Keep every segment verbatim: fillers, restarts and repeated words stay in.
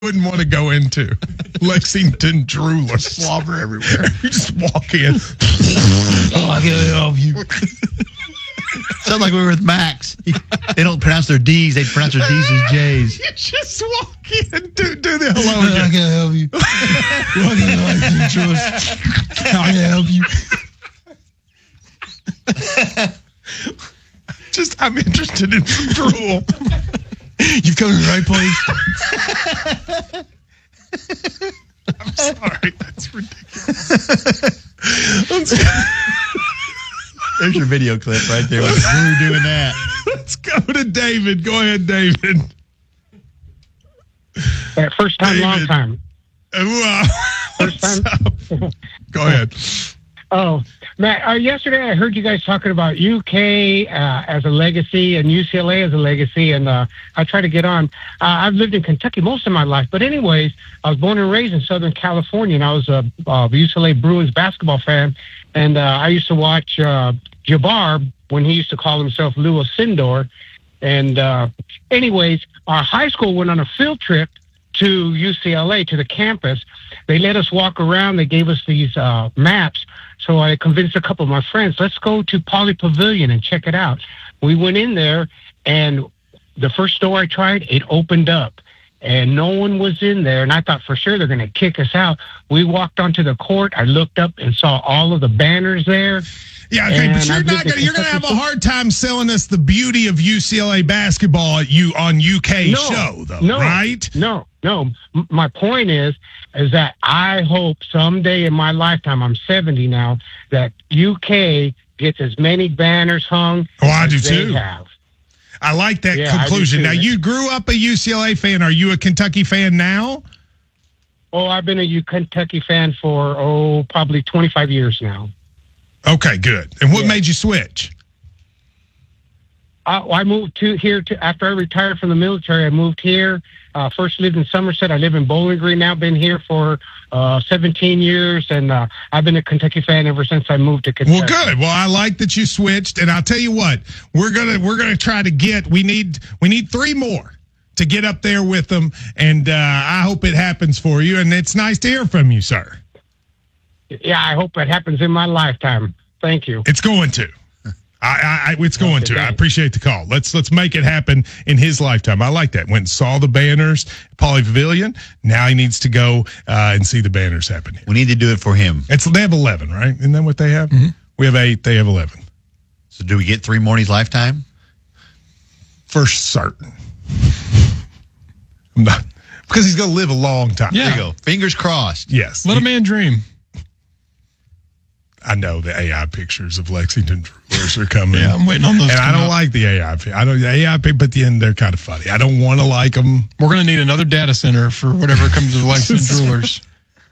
wouldn't want to go into Lexington Drooler. Slobber everywhere. You just walk in. Oh, I can't help you. Sounds like we were with Max. They don't pronounce their D's. They pronounce their D's as J's. You just walk in. Do, do the hello again. I can't help you. What do you like to trust? I can help you. Just, I'm interested in some drool. You've come to the right place. I'm sorry. That's ridiculous. There's your video clip right there. We were doing that. Let's go to David. Go ahead, David. Uh, first time, David. long time. Uh, First what's time. up? Go ahead. Oh, Matt, uh, yesterday I heard you guys talking about U K uh, as a legacy and U C L A as a legacy, and uh, I try to get on. Uh, I've lived in Kentucky most of my life, but anyways, I was born and raised in Southern California, and I was a, a U C L A Bruins basketball fan, and uh, I used to watch uh, Jabbar when he used to call himself Lou Sindor. And uh, anyways, our high school went on a field trip to U C L A, to the campus. They let us walk around. They gave us these uh, maps. So I convinced a couple of my friends, let's go to Poly Pavilion and check it out. We went in there, and the first store I tried, it opened up, and no one was in there. And I thought for sure they're going to kick us out. We walked onto the court. I looked up and saw all of the banners there. Yeah, okay, And but you're I've not lived in gonna you're gonna have a Kentucky hard time selling us the beauty of U C L A basketball at you on U K No, show, though, no, right? No, no. M- My point is, is that I hope someday in my lifetime, I'm seventy now, that U K gets as many banners hung Oh, I as do they too. have. I like that Yeah, I do conclusion. too. Now, you grew up a U C L A fan. Are you a Kentucky fan now? Oh, I've been a U Kentucky fan for, oh, probably twenty-five years now. Okay, good. And what Yeah. made you switch? I, I moved to here to after I retired from the military. I moved here. Uh, first lived in Somerset. I live in Bowling Green now. Been here for uh, seventeen years, and uh, I've been a Kentucky fan ever since I moved to Kentucky. Well, good. Well, I like that you switched, and I'll tell you what, we're gonna we're gonna try to get. We need we need three more to get up there with them, and uh, I hope it happens for you. And it's nice to hear from you, sir. Yeah, I hope that happens in my lifetime. Thank you. It's going to. I, I, it's going Okay, to. I thanks. appreciate the call. Let's let's make it happen in his lifetime. I like that. Went and saw the banners, Poly Pavilion. Now he needs to go uh, and see the banners happen here. We need to do it for him. It's they have eleven, right? Isn't that what they have? Mm-hmm. We have eight. They have eleven. So do we get three more in his lifetime? For certain. I'm not, because he's going to live a long time. Yeah. There you go. Fingers crossed. Yes. Let a man dream. I know the A I pictures of Lexington Droolers are coming. Yeah, I'm waiting on those. And to I come don't out. like the A I. pic- I don't the A I, pic, but at the end they're kind of funny. I don't want to like them. We're going to need another data center for whatever comes to Lexington Droolers.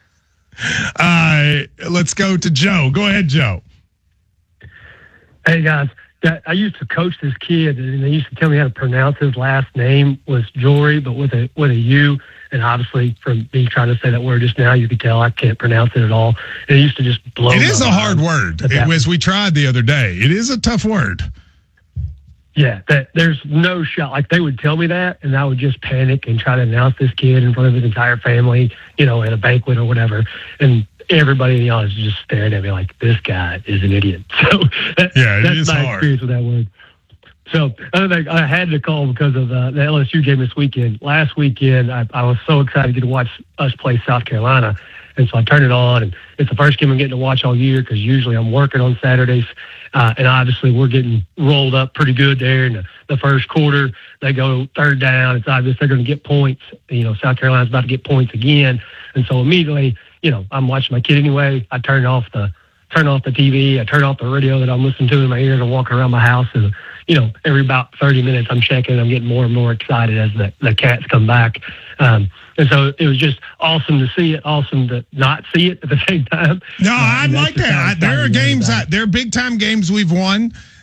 Uh, let's go to Joe. Go ahead, Joe. Hey guys, that, I used to coach this kid, and they used to tell me how to pronounce his last name was Jory, but with a with a U. And obviously, from me trying to say that word just now, you could tell I can't pronounce it at all. And it used to just blow. It my is a mind hard word. that It that- was we tried the other day. It is a tough word. Yeah, that there's no shot. Like they would tell me that, and I would just panic and try to announce this kid in front of his entire family, you know, at a banquet or whatever. And everybody in the audience was just staring at me like, "This guy is an idiot." So that, Yeah, it that's is my hard. experience with that word. So I think I had to call because of uh, the L S U game this weekend. Last weekend, I, I was so excited to get to watch us play South Carolina. And so I turned it on, and it's the first game I'm getting to watch all year because usually I'm working on Saturdays. Uh, and obviously we're getting rolled up pretty good there in the, the first quarter. They go third down. It's obvious they're going to get points. You know, South Carolina's about to get points again. And so immediately, you know, I'm watching my kid anyway. I turn off the turn off the T V. I turn off the radio that I'm listening to in my ears and walk around my house. And, you know, every about thirty minutes I'm checking. I'm getting more and more excited as the, the cats come back. Um, and so it was just awesome to see it, awesome to not see it at the same time. No, Uh, I and that's like just that. how I, there are excited I am games, about I, it. there are big time games we've won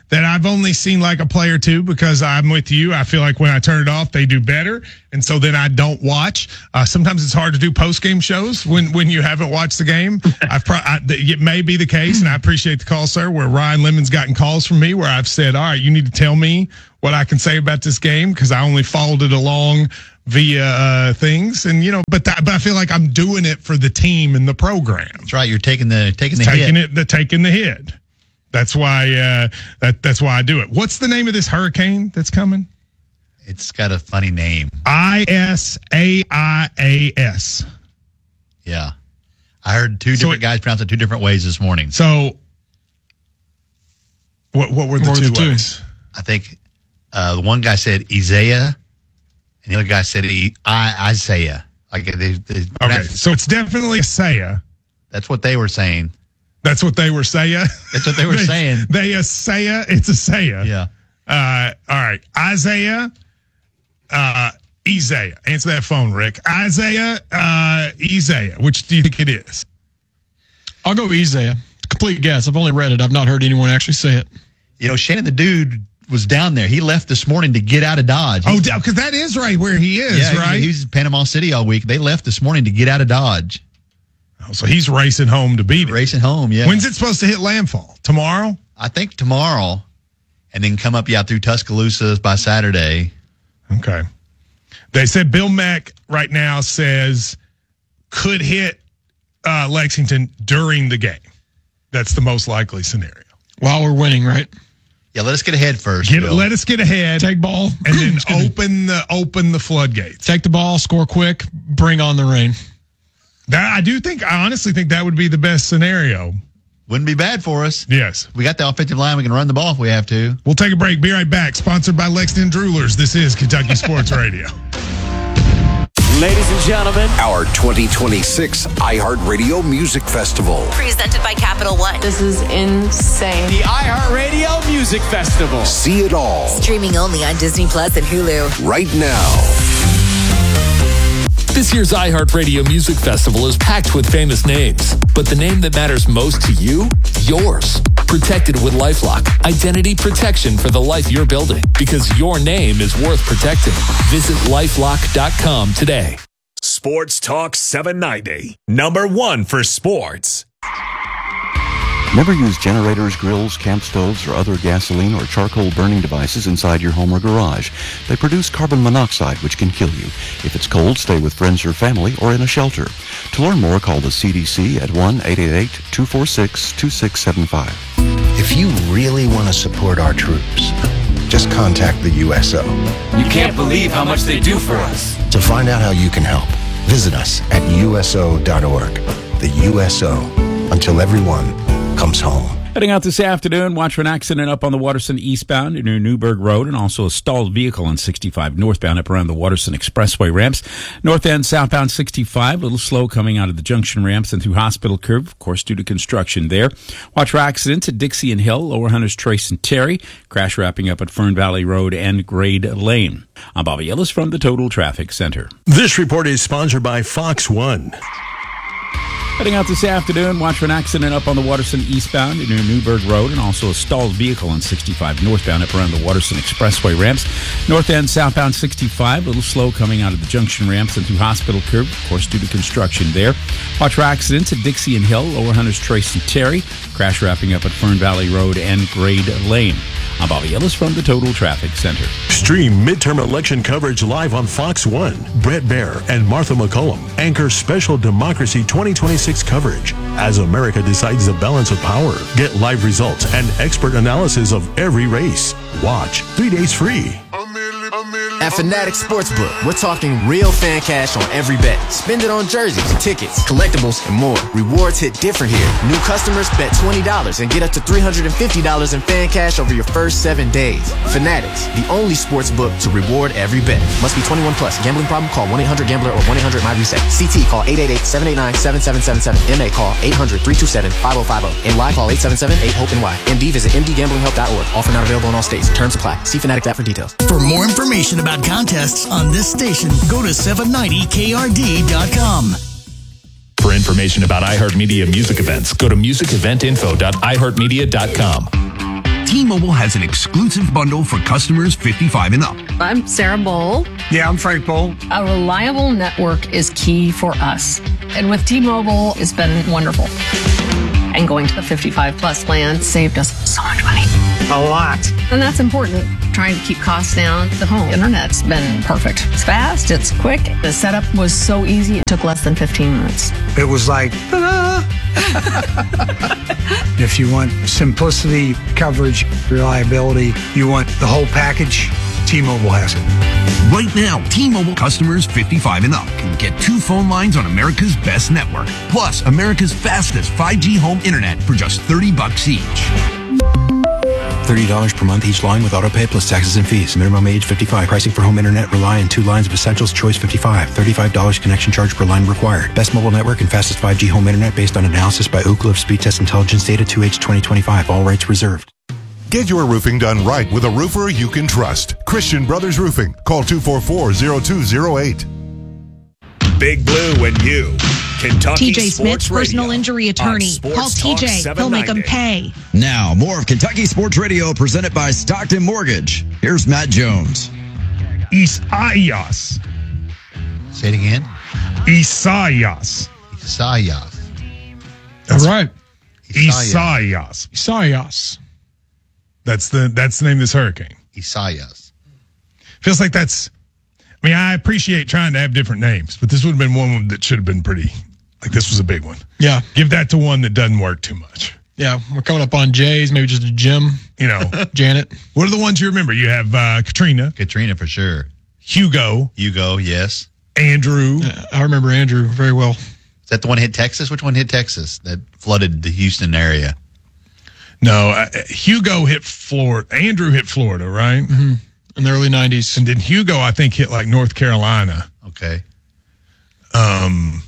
that I've only seen like a play or two because I'm with you. I feel like when I turn it off, they do better. And so then I don't watch. Uh, sometimes it's hard to do post-game shows when, when you haven't watched the game. I've pro- I, it may be the case, and I appreciate the call, sir, where Ryan Lemon's gotten calls from me where I've said, all right, you need to tell me what I can say about this game because I only followed it along via uh, things. And, you know, but that, but I feel like I'm doing it for the team and the program. That's right. You're taking the taking the taking hit. it, the taking the hit. That's why uh, that that's why I do it. What's the name of this hurricane that's coming? It's got a funny name. I S A I A S. Yeah. I heard two different it, guys pronounce it two different ways this morning. So what what were the what two were the ways? two? I think uh, the one guy said Isaiah, and the other guy said I, Isaiah. Like they, they Okay, so it's definitely Isaiah. That's what they were saying. That's what they were saying. That's what they were they, saying. They Isaiah. It's Isaiah. Yeah. Uh, all right, Isaiah. Uh, Isaiah. Answer that phone, Rick. Isaiah. Uh, Isaiah. Which do you think it is? I'll go Isaiah. Complete guess. I've only read it. I've not heard anyone actually say it. You know, Shannon the dude was down there. He left this morning to get out of Dodge. Oh, because that is right where he is, yeah, right? He, he's in Panama City all week. They left this morning to get out of Dodge. Oh, so he's racing home to beat it. Racing home, yeah. When's it supposed to hit landfall? Tomorrow? I think tomorrow, and then come up, yeah, through Tuscaloosa by Saturday. Okay. They said Bill Mack right now says could hit uh, Lexington during the game. That's the most likely scenario. While we're winning, right? Yeah, let us get ahead first. Get, Bill. let us get ahead. Take ball. And then Excuse me. open the open the floodgates. Take the ball, score quick, bring on the rain. That I do think I honestly think that would be the best scenario. Wouldn't be bad for us. Yes. We got the offensive line. We can run the ball if we have to. We'll take a break. Be right back. Sponsored by Lexington Droolers. This is Kentucky Sports Radio. Ladies and gentlemen, our twenty twenty-six iHeartRadio Music Festival. Presented by Capital One. This is insane. the iHeartRadio Music Festival. See it all Streaming only on Disney Plus and Hulu. right now. This year's iHeartRadio Music Festival is packed with famous names, but the name that matters most to you? Yours. Protected with LifeLock. Identity protection for the life you're building, because your name is worth protecting. Visit lifelock dot com today. Sports Talk seven ninety. Number one for sports. Never use generators, grills, camp stoves, or other gasoline or charcoal burning devices inside your home or garage. They produce carbon monoxide, which can kill you. If it's cold, stay with friends or family or in a shelter. To learn more, call the C D C at one eight eight eight, two four six, two six seven five. If you really want to support our troops, just contact the U S O. You can't believe how much they do for us. To find out how you can help, visit us at U S O dot org. The U S O, until everyone comes home. Heading out this afternoon, watch for an accident up on the Waterson eastbound near Newburgh Road, and also a stalled vehicle on sixty-five northbound up around the Waterson Expressway ramps. North end southbound sixty-five, a little slow coming out of the junction ramps and through Hospital Curve, of course, due to construction there. Watch for accidents at Dixie and Hill, Lower Hunters Trace and Terry. Crash wrapping up at Fern Valley Road and Grade Lane. I'm Bobby Ellis from the Total Traffic Center. This report is sponsored by Fox One. Heading out this afternoon, watch for an accident up on the Waterson eastbound near Newburgh Road, and also a stalled vehicle on sixty-five northbound up around the Waterson Expressway ramps. North end southbound sixty-five, a little slow coming out of the junction ramps and through Hospital Curve, of course, due to construction there. Watch for accidents at Dixie and Hill, Lower Hunters Trace and Terry. Crash wrapping up at Fern Valley Road and Grade Lane. I'm Bobby Ellis from the Total Traffic Center. Stream midterm election coverage live on Fox One. Brett Baer and Martha McCollum anchor special Democracy twenty twenty-six coverage as America decides the balance of power. Get live results and expert analysis of every race. Watch three days free. At Fanatics Sportsbook, we're talking real fan cash on every bet. Spend it on jerseys, tickets, collectibles, and more. Rewards hit different here. New customers bet twenty dollars and get up to three hundred fifty dollars in fan cash over your first seven days. Fanatics, the only sportsbook to reward every bet. Must be twenty-one plus. Gambling problem? Call one eight hundred gambler or one eight hundred my reset. C T call eight eight eight, seven eight nine, seven seven seven seven. M A call eight hundred, three two seven, five oh five oh. N Y call eight seven seven, eight hope N Y. M D visit m d gambling help dot org. Offer not available in all states. Terms apply. See Fanatics app for details. For more information about contests on this station, go to seven ninety K R D dot com. For information about iHeartMedia music events, go to music event info dot i heart media dot com. T-Mobile has an exclusive bundle for customers fifty-five and up. I'm Sarah Bowl. Yeah, I'm Frank Bowl. A reliable network is key for us. And with T-Mobile, it's been wonderful. And going to the fifty-five plus plan saved us so much money. A lot. And that's important. Trying to keep costs down. The home internet's been perfect. It's fast, it's quick. The setup was so easy, it took less than fifteen minutes. It was like, ta-da! If you want simplicity, coverage, reliability, you want the whole package, T-Mobile has it. Right now, T-Mobile customers fifty-five and up can get two phone lines on America's best network, plus America's fastest five G home internet for just thirty bucks each. thirty dollars per month each line with autopay plus taxes and fees. Minimum age fifty-five. Pricing for home internet rely on two lines of Essentials Choice fifty-five. thirty-five dollars connection charge per line required. Best mobile network and fastest five G home internet based on analysis by Ookla of Speed Test Intelligence data two H twenty twenty-five. All rights reserved. Get your roofing done right with a roofer you can trust. Christian Brothers Roofing. Call two four four, zero two zero eight. Big Blue and you. Kentucky T J Smith, Sports personal Radio injury attorney. Call T J. He'll make them pay. Now, more of Kentucky Sports Radio presented by Stockton Mortgage. Here's Matt Jones. Isaias. Say it again. Isaias. Isaias. That's right. Isaias. Isaias. Isaias. That's the that's the name of this hurricane. Isaias. Feels like that's. I mean, I appreciate trying to have different names, but this would have been one that should have been pretty. Like this was a big one. Yeah. Give that to one that doesn't work too much. Yeah, we're coming up on Jay's, maybe just a Jim. You know, Janet. What are the ones you remember? You have uh, Katrina. Katrina for sure. Hugo. Hugo, yes. Andrew. Uh, I remember Andrew very well. Is that the one hit Texas? Which one hit Texas that flooded the Houston area? No, uh, Hugo hit Florida. Andrew hit Florida, right? Mm-hmm. In the early nineties. And then Hugo, I think, hit like North Carolina. Okay. Um,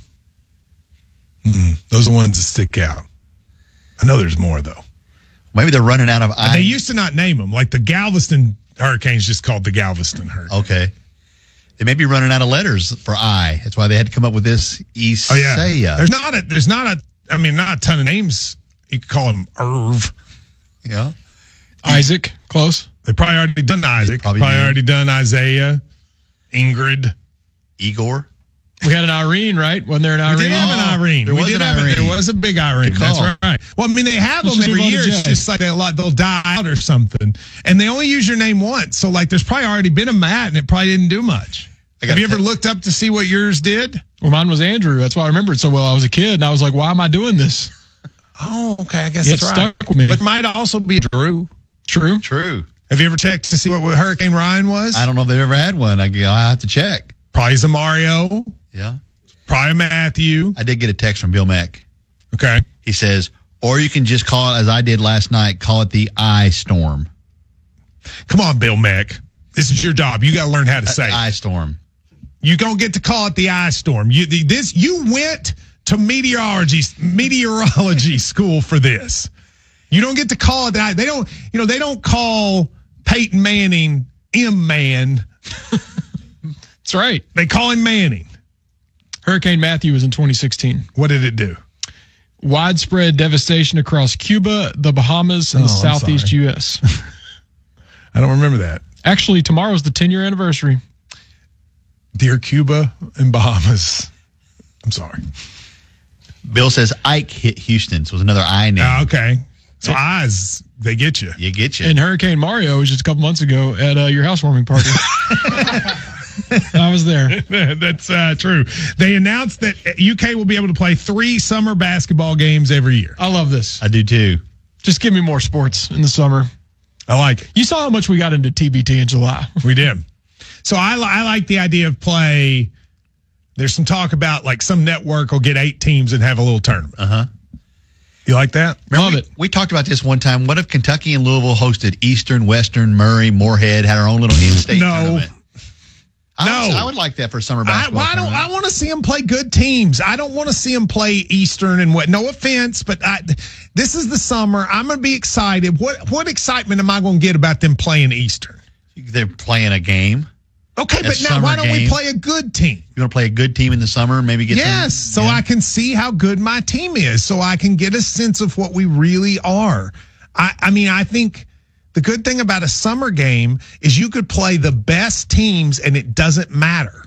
mm, those are the ones that stick out. I know there's more, though. Maybe they're running out of I. They used to not name them. Like the Galveston hurricane's just called the Galveston hurricane. Okay. They may be running out of letters for I. That's why they had to come up with this Isaiah. Oh, yeah. There's not a, there's not a, I mean, not a ton of names. You could call him Irv. Yeah. Isaac, close. They probably already done Isaac. Probably, probably already done Isaiah, Ingrid, Igor. We had an Irene, right? Wasn't there an Irene? We did have an Irene. There we was did an have Irene. A, there was a big Irene. That's right. Well, I mean, they have them every year. It's just like a lot, they'll die out or something. And they only use your name once. So, like, there's probably already been a Matt, and it probably didn't do much. Have you ever looked up to see what yours did? Well, mine was Andrew. That's why I remember it so well. I was a kid, and I was like, why am I doing this? Oh, okay. I guess it that's right. stuck with me. But it might also be Drew. True. True. Have you ever checked to see what, what Hurricane Ryan was? I don't know if they've ever had one. I, I'll have to check. Probably Zamario. Yeah. Probably Matthew. I did get a text from Bill Mack. Okay. He says, or you can just call it, as I did last night, call it the I storm. Come on, Bill Mack. This is your job. You got to learn how to say it. I storm. You don't get to call it the ice storm. You the, this you went to meteorology meteorology school for this. You don't get to call it that. They don't. You know they don't call Peyton Manning M Man. That's right. They call him Manning. Hurricane Matthew was in twenty sixteen. What did it do? Widespread devastation across Cuba, the Bahamas, and oh, the southeast U S I don't remember that. Actually, tomorrow's the ten-year anniversary. Dear Cuba and Bahamas. I'm sorry. Bill says Ike hit Houston, so it was another I name. Oh, okay. So eyes, they get you. You get you. And Hurricane Mario was just a couple months ago at uh, your housewarming party. I was there. That's uh, true. They announced that U K will be able to play three summer basketball games every year. I love this. I do too. Just give me more sports in the summer. I like it. You saw how much we got into T B T in July. We did. So I, I like the idea of play. There's some talk about like some network will get eight teams and have a little tournament. Uh-huh. You like that? Remember Love we, it. We talked about this one time. What if Kentucky and Louisville hosted Eastern, Western, Murray, Moorhead, had our own little in-state no. tournament? I no. would, I would like that for summer basketball. I, I don't. I want to see them play good teams. I don't want to see them play Eastern and what. No offense, but I, this is the summer. I'm going to be excited. What What excitement am I going to get about them playing Eastern? They're playing a game. Okay, but now why don't game. we play a good team? You want to play a good team in the summer, maybe get yes, some, so yeah. I can see how good my team is, so I can get a sense of what we really are. I, I mean, I think The good thing about a summer game is you could play the best teams and it doesn't matter.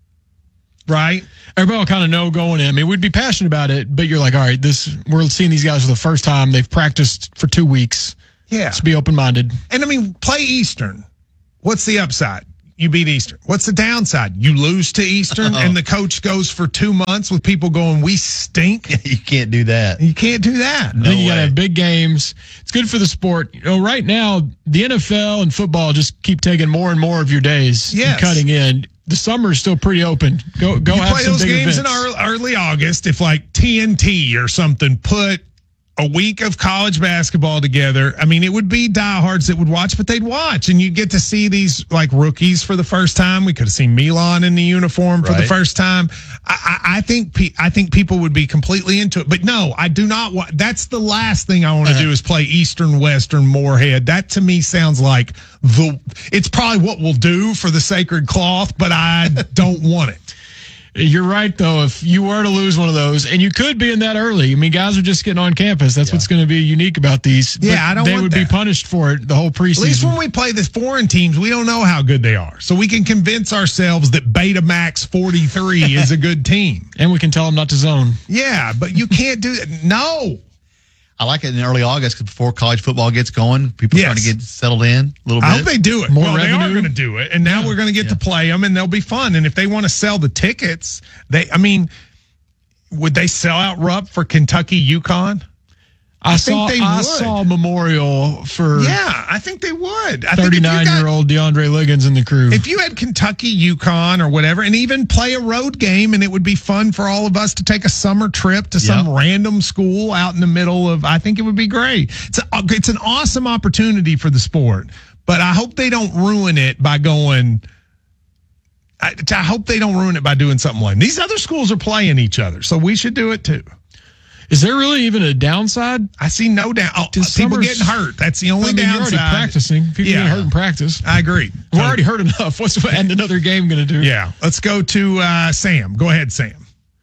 Right? Everybody will kind of know going in. I mean, we'd be passionate about it, but you're like, all right, this we're seeing these guys for the first time. They've practiced for two weeks. Yeah. Let's be open-minded. And, I mean, play Eastern. What's the upside? You beat Eastern. What's the downside? You lose to Eastern, Uh-oh. and the coach goes for two months with people going, we stink. You can't do that. You can't do that. I think you got to have big games. It's good for the sport. You know, right now, the N F L and football just keep taking more and more of your days Yes. and cutting in. The summer is still pretty open. Go go you have play some those big games events. in early, early August. If like T N T or something put a week of college basketball together, I mean, it would be diehards that would watch, but they'd watch, and you'd get to see these like rookies for the first time. We could have seen Milan in the uniform for the Right. first time. I, I, I think pe- I think people would be completely into it. But no, I do not want. That's the last thing I want to Uh-huh. do is play Eastern, Western, Moorhead. That to me sounds like the. It's probably what we'll do for the sacred cloth, but I don't want it. You're right, though. If you were to lose one of those, and you could be in that early, I mean, guys are just getting on campus. That's what's going to be unique about these. Yeah, But I don't They want would that. be punished for it the whole preseason. At least when we play the foreign teams, we don't know how good they are. So we can convince ourselves that Betamax forty-three is a good team. And we can tell them not to zone. Yeah, but you can't do that. No. I like it in early August because before college football gets going, people are Yes. trying to get settled in a little bit. I hope they do it. More well, they are revenue. going to do it. And now Yeah. we're going to get to play them, and they'll be fun. And if they want to sell the tickets, they, I mean, would they sell out Rupp for Kentucky UConn? I, I saw think they I would. saw a memorial for Yeah, I think they would. I think if you got- thirty-nine-year-old DeAndre Liggins and the crew. If you had Kentucky, UConn, or whatever, and even play a road game, and it would be fun for all of us to take a summer trip to some Yep. random school out in the middle of, I think it would be great. It's, a, it's an awesome opportunity for the sport, but I hope they don't ruin it by going, I, I hope they don't ruin it by doing something like these other schools are playing each other, so we should do it too. Is there really even a downside? I see no down. Oh, Does people summer's- getting hurt. That's the only I mean, you're downside. already practicing. People Yeah. getting hurt in practice. I agree. We're already hurt enough. What's adding another game going to do? Yeah. Let's go to uh, Sam. Go ahead, Sam.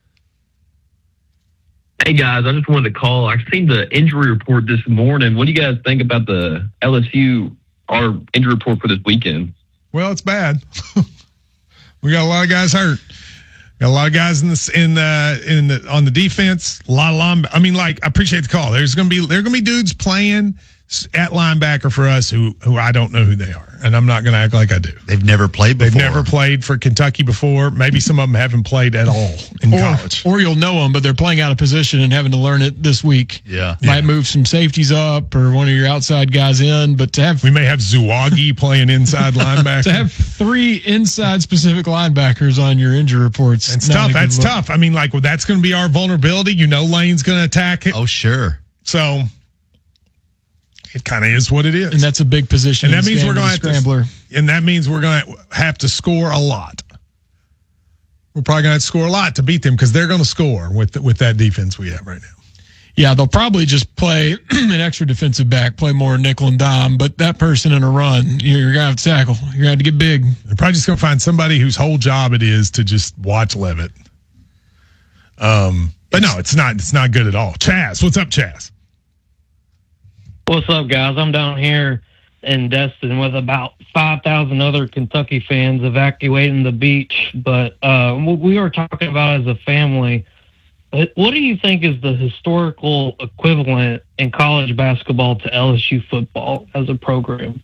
Hey guys, I just wanted to call. I've seen the injury report this morning. What do you guys think about the L S U our injury report for this weekend? Well, it's bad. We got a lot of guys hurt. Got a lot of guys in the in the in the on the defense. A lot of line. I mean, like I appreciate the call. There's gonna be there are gonna be dudes playing at linebacker for us who who I don't know who they are, and I'm not gonna act like I do. They've never played before. They've never played for Kentucky before. Maybe some of them haven't played at all in or, college. or you'll know them, but they're playing out of position and having to learn it this week. Yeah. Might move some safeties up or one of your outside guys in, but to have We may have Zuwagi playing inside linebacker. to have three inside specific linebackers on your injury reports. It's not tough. a good That's look. tough. I mean, like well, that's going to be our vulnerability. You know, Lane's going to attack it. Oh, sure. So it kind of is what it is. And that's a big position. And that in means we're Stanley going to have scrambler. to, and that means we're going to have to score a lot. We're probably going to have to score a lot to beat them because they're going to score with with that defense we have right now. Yeah, they'll probably just play an extra defensive back, play more nickel and dime, but that person in a run, you're going to have to tackle. You're going to have to get big. They're probably just going to find somebody whose whole job it is to just watch Levitt. Um, but no, it's not. It's not good at all. Chaz, what's up, Chaz? What's up, guys? I'm down here in Destin with about five thousand other Kentucky fans evacuating the beach. But uh, what we were talking about as a family, what do you think is the historical equivalent in college basketball to L S U football as a program?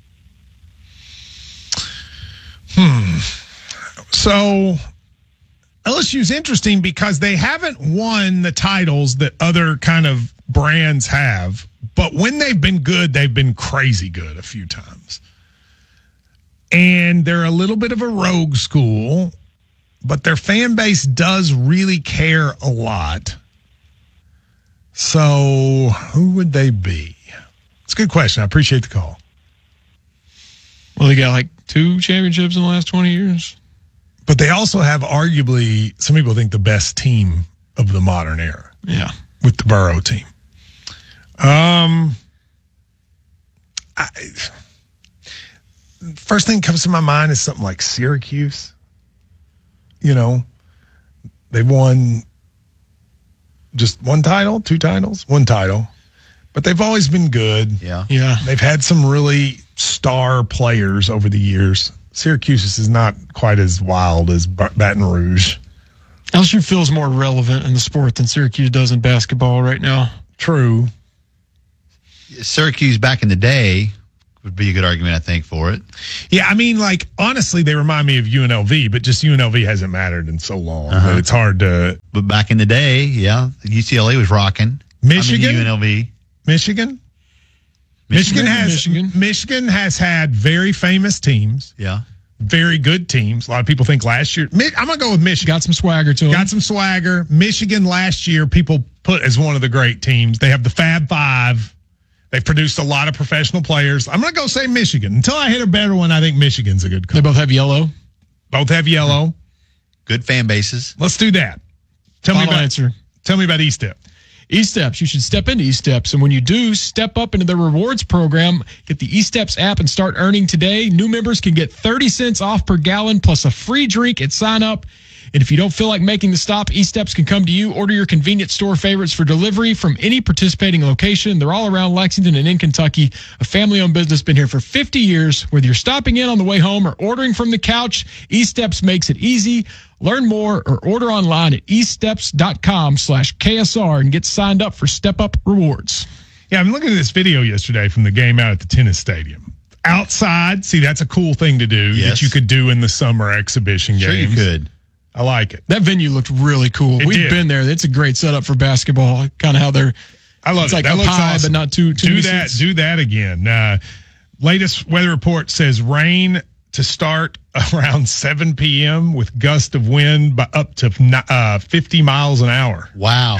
Hmm. So L S U's interesting because they haven't won the titles that other kind of brands have. But when they've been good, they've been crazy good a few times. And they're a little bit of a rogue school, but their fan base does really care a lot. So who would they be? It's a good question. I appreciate the call. Well, they got like two championships in the last twenty years. But they also have arguably, some people think, the best team of the modern era. Yeah. With the Burrow team. Um, I, first thing that comes to my mind is something like Syracuse. You know, they won just one title, two titles, one title. but they've always been good. Yeah. Yeah. They've had some really star players over the years. Syracuse is not quite as wild as Baton Rouge. L S U feels more relevant in the sport than Syracuse does in basketball right now. True. Syracuse back in the day would be a good argument, I think, for it. Yeah, I mean, like, honestly, they remind me of U N L V, but just U N L V hasn't mattered in so long Uh-huh. that it's hard to. But back in the day, yeah, U C L A was rocking. Michigan? I mean, U N L V. Michigan? Michigan, Michigan has Michigan. Michigan has had very famous teams. Yeah. Very good teams. A lot of people think last year. Mi- I'm going to go with Michigan. Got some swagger to them. Got some swagger. Michigan last year, people put as one of the great teams. They have the Fab Five. They've produced a lot of professional players. I'm going to go say Michigan. Until I hit a better one, I think Michigan's a good They call. both have yellow. Both have yellow. Good fan bases. Let's do that. Tell Final me about answer. Tell me about E-Step. E-Steps. You should step into E-Steps. And when you do, step up into the rewards program. Get the E-Steps app and start earning today. New members can get thirty cents off per gallon plus a free drink at sign up. And if you don't feel like making the stop, E-Steps can come to you. Order your convenient store favorites for delivery from any participating location. They're all around Lexington and in Kentucky. A family-owned business, been here for fifty years. Whether you're stopping in on the way home or ordering from the couch, E-Steps makes it easy. Learn more or order online at e-steps.com slash KSR and get signed up for Step Up Rewards. Yeah, I'm looking at this video yesterday from the game out at the tennis stadium. Outside, see, that's a cool thing to do Yes. that you could do in the summer exhibition Sure games. you could. I like it. That venue looked really cool. It We've did. been there. It's a great setup for basketball. Kind of how they're I love it's it. like that up looks high, awesome. but not too too do many that. seats. Do that again. Uh, latest weather report says rain to start around seven p.m. with gust of wind by up to uh, fifty miles an hour. Wow.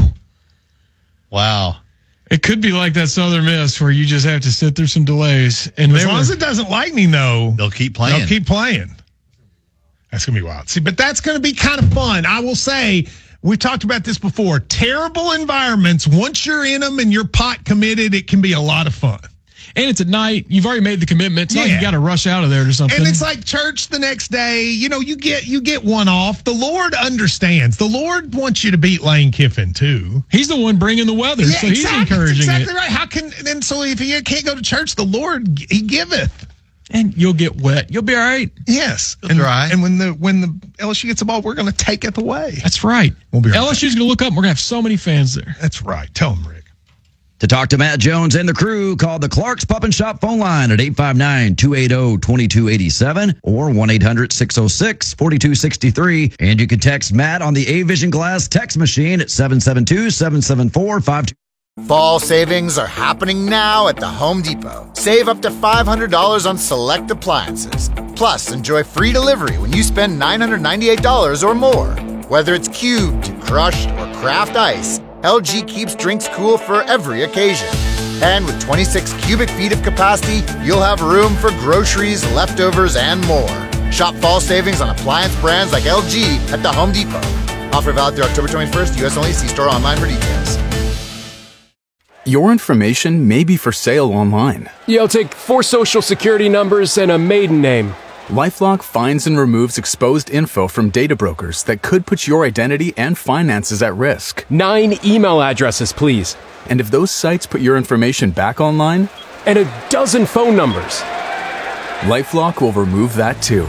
Wow. It could be like that Southern Miss where you just have to sit through some delays. And As they long were, as it doesn't lightning, though, They'll keep playing. they'll keep playing. That's gonna be wild. See, but that's gonna be kind of fun. I will say. We've talked about this before. Terrible environments, once you're in them and you're pot committed, it can be a lot of fun. and it's at night. You've already made the commitment. It's not like Yeah. you got to rush out of there or something. And it's like church the next day. You know, you get you get one off. The Lord understands. The Lord wants you to beat Lane Kiffin too. He's the one bringing the weather, Yeah, so he's exactly, encouraging that's exactly it. right. How can and so if you can't go to church, the Lord He giveth. And you'll get wet. You'll be all right. Yes, You'll and, dry. and when the when the L S U gets the ball, we're going to take it away. That's right. We'll be right L S U's going to look up. And we're going to have so many fans there. That's right. Tell him, Rick. To talk to Matt Jones and the crew, call the Clark's Pup and Shop phone line at eight five nine, two eight zero, two two eight seven or one eight hundred, six oh six, four two six three. And you can text Matt on the A-Vision Glass text machine at seven seven two, seven seven four, five two. Fall savings are happening now at the Home Depot. Save up to five hundred dollars on select appliances. Plus, enjoy free delivery when you spend nine hundred ninety-eight dollars or more. Whether it's cubed, crushed, or craft ice, L G keeps drinks cool for every occasion. And with twenty-six cubic feet of capacity, you'll have room for groceries, leftovers, and more. Shop fall savings on appliance brands like L G at the Home Depot. Offer valid through October twenty-first. U S only. See store online for details. Your information may be for sale online. Yeah, I'll take four social security numbers and a maiden name. LifeLock finds and removes exposed info from data brokers that could put your identity and finances at risk. Nine email addresses, please. And if those sites put your information back online, and a dozen phone numbers. LifeLock will remove that too.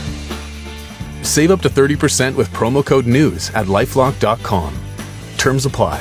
Save up to thirty percent with promo code NEWS at lifelock dot com. Terms apply.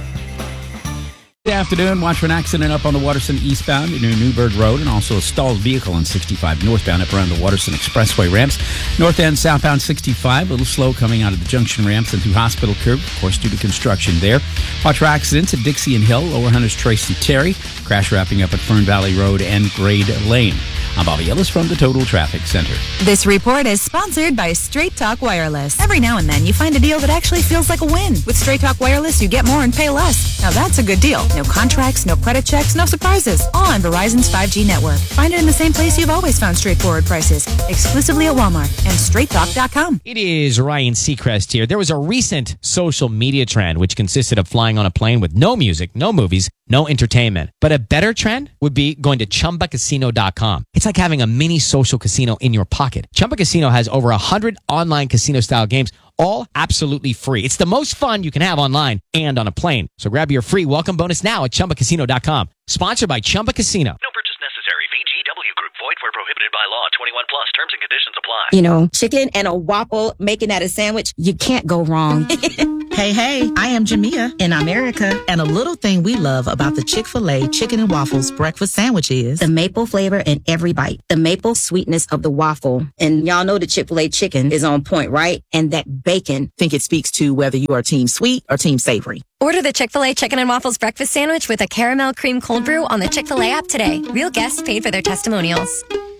Good afternoon. Watch for an accident up on the Waterson eastbound near Newburgh Road, and also a stalled vehicle on sixty-five northbound up around the Waterson Expressway ramps. North end southbound sixty-five, a little slow coming out of the junction ramps and through Hospital Curve, of course, due to construction there. Watch for accidents at Dixie and Hill, Lower Hunters Trace and Terry. Crash wrapping up at Fern Valley Road and Grade Lane. I'm Bobby Ellis from the Total Traffic Center. This report is sponsored by Straight Talk Wireless. Every now and then, you find a deal that actually feels like a win. With Straight Talk Wireless, you get more and pay less. Now that's a good deal. No contracts, no credit checks, no surprises. All on Verizon's five G network. Find it in the same place you've always found straightforward prices. Exclusively at Walmart and straight talk dot com. It is Ryan Seacrest here. There was a recent social media trend which consisted of flying on a plane with no music, no movies, no entertainment. But a better trend would be going to chumba casino dot com. It's like having a mini social casino in your pocket. Chumba Casino has over one hundred online casino-style games, all absolutely free. It's the most fun you can have online and on a plane. So grab your free welcome bonus now at Chumba Casino dot com. Sponsored by Chumba Casino. No purchase necessary. V G W Group. Void where prohibited by law. twenty-one plus. Terms and conditions apply. You know, chicken and a waffle, making that a sandwich, you can't go wrong. Hey, hey, I am Jamia in America, and a little thing we love about the Chick-fil-A Chicken and Waffles breakfast sandwich is the maple flavor in every bite, the maple sweetness of the waffle. And y'all know the Chick-fil-A chicken is on point, right? And that bacon. Think it speaks to whether you are team sweet or team savory. Order the Chick-fil-A Chicken and Waffles breakfast sandwich with a caramel cream cold brew on the Chick-fil-A app today. Real guests paid for their testimonials.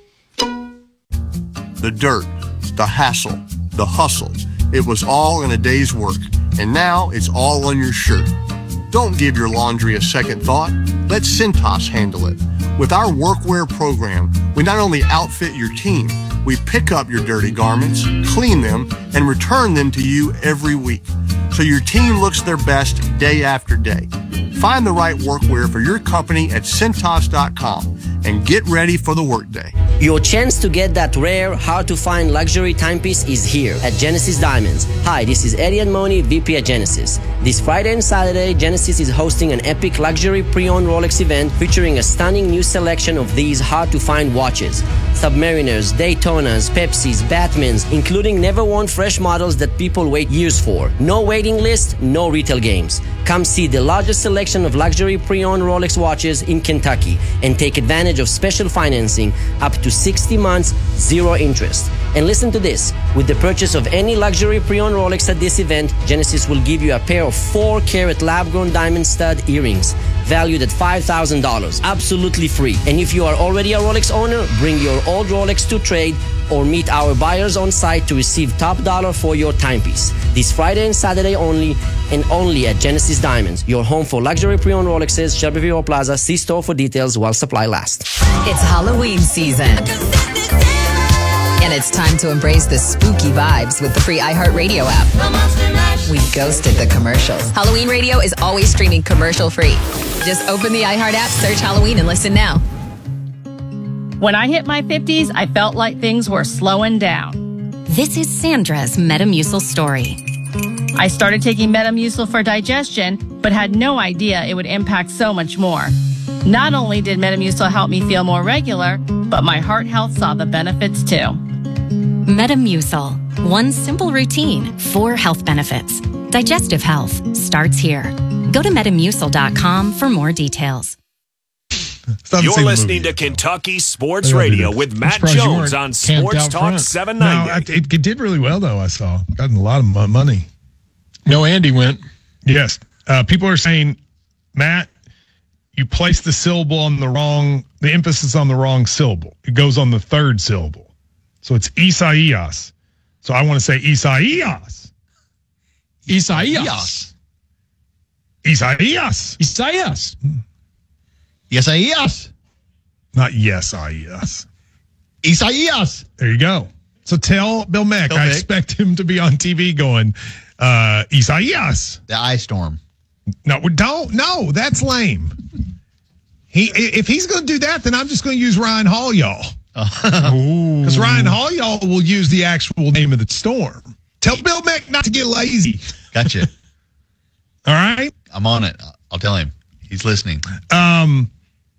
The dirt, the hassle, the hustle. It was all in a day's work, and now it's all on your shirt. Don't give your laundry a second thought. Let Cintas handle it. With our workwear program, we not only outfit your team, we pick up your dirty garments, clean them, and return them to you every week, so your team looks their best day after day. Find the right workwear for your company at Cintas dot com and get ready for the workday. Your chance to get that rare, hard-to-find luxury timepiece is here at Genesis Diamonds. Hi, this is Eddie Admoni, V P at Genesis. This Friday and Saturday, Genesis is hosting an epic luxury pre-owned Rolex event featuring a stunning new selection of these hard-to-find watches. Submariners, Daytonas, Pepsis, Batmans, including never-worn fresh models that people wait years for. No waiting list, no retail games. Come see the largest selection of luxury pre-owned Rolex watches in Kentucky and take advantage of special financing up to sixty months, zero interest. And listen to this, with the purchase of any luxury pre-owned Rolex at this event, Genesis will give you a pair of four carat lab-grown diamond stud earrings valued at five thousand dollars, absolutely free. And if you are already a Rolex owner, bring your old Rolex to trade or meet our buyers on site to receive top dollar for your timepiece. This Friday and Saturday only, and only at Genesis Diamonds, your home for luxury pre-owned Rolexes, Shelbyville Plaza. See store for details while supply lasts. It's Halloween season. And it's time to embrace the spooky vibes with the free iHeartRadio app. We ghosted the commercials. Halloween radio is always streaming commercial free. Just open the iHeart app, search Halloween, and listen now. When I hit my fifties, I felt like things were slowing down. This is Sandra's Metamucil story. I started taking Metamucil for digestion, but had no idea it would impact so much more. Not only did Metamucil help me feel more regular, but my heart health saw the benefits too. Metamucil. One simple routine, four health benefits. Digestive health starts here. Go to Metamucil dot com for more details. You're listening to Kentucky Sports Radio with Matt Jones on Sports Talk seven ninety. No, it, it did really well, though, I saw. Gotten a lot of money. No, Andy went. Yes. Uh, people are saying, Matt, you placed the syllable on the wrong, the emphasis on the wrong syllable. It goes on the third syllable. So it's Isaias. So I want to say Isaias. Isaias. Isaias. Isaias. Yes, I yes. Not yes, I yes. Isaias. There you go. So tell Bill Mack, Bill I Mack. expect him to be on T V going, uh, Isaias. The ice storm. No, don't. No, that's lame. He, if he's going to do that, then I'm just going to use Ryan Hall, y'all. Because Ryan Hall, y'all will use the actual name of the storm. Tell Bill Mack not to get lazy. Gotcha. All right. I'm on it. I'll tell him. He's listening. Um,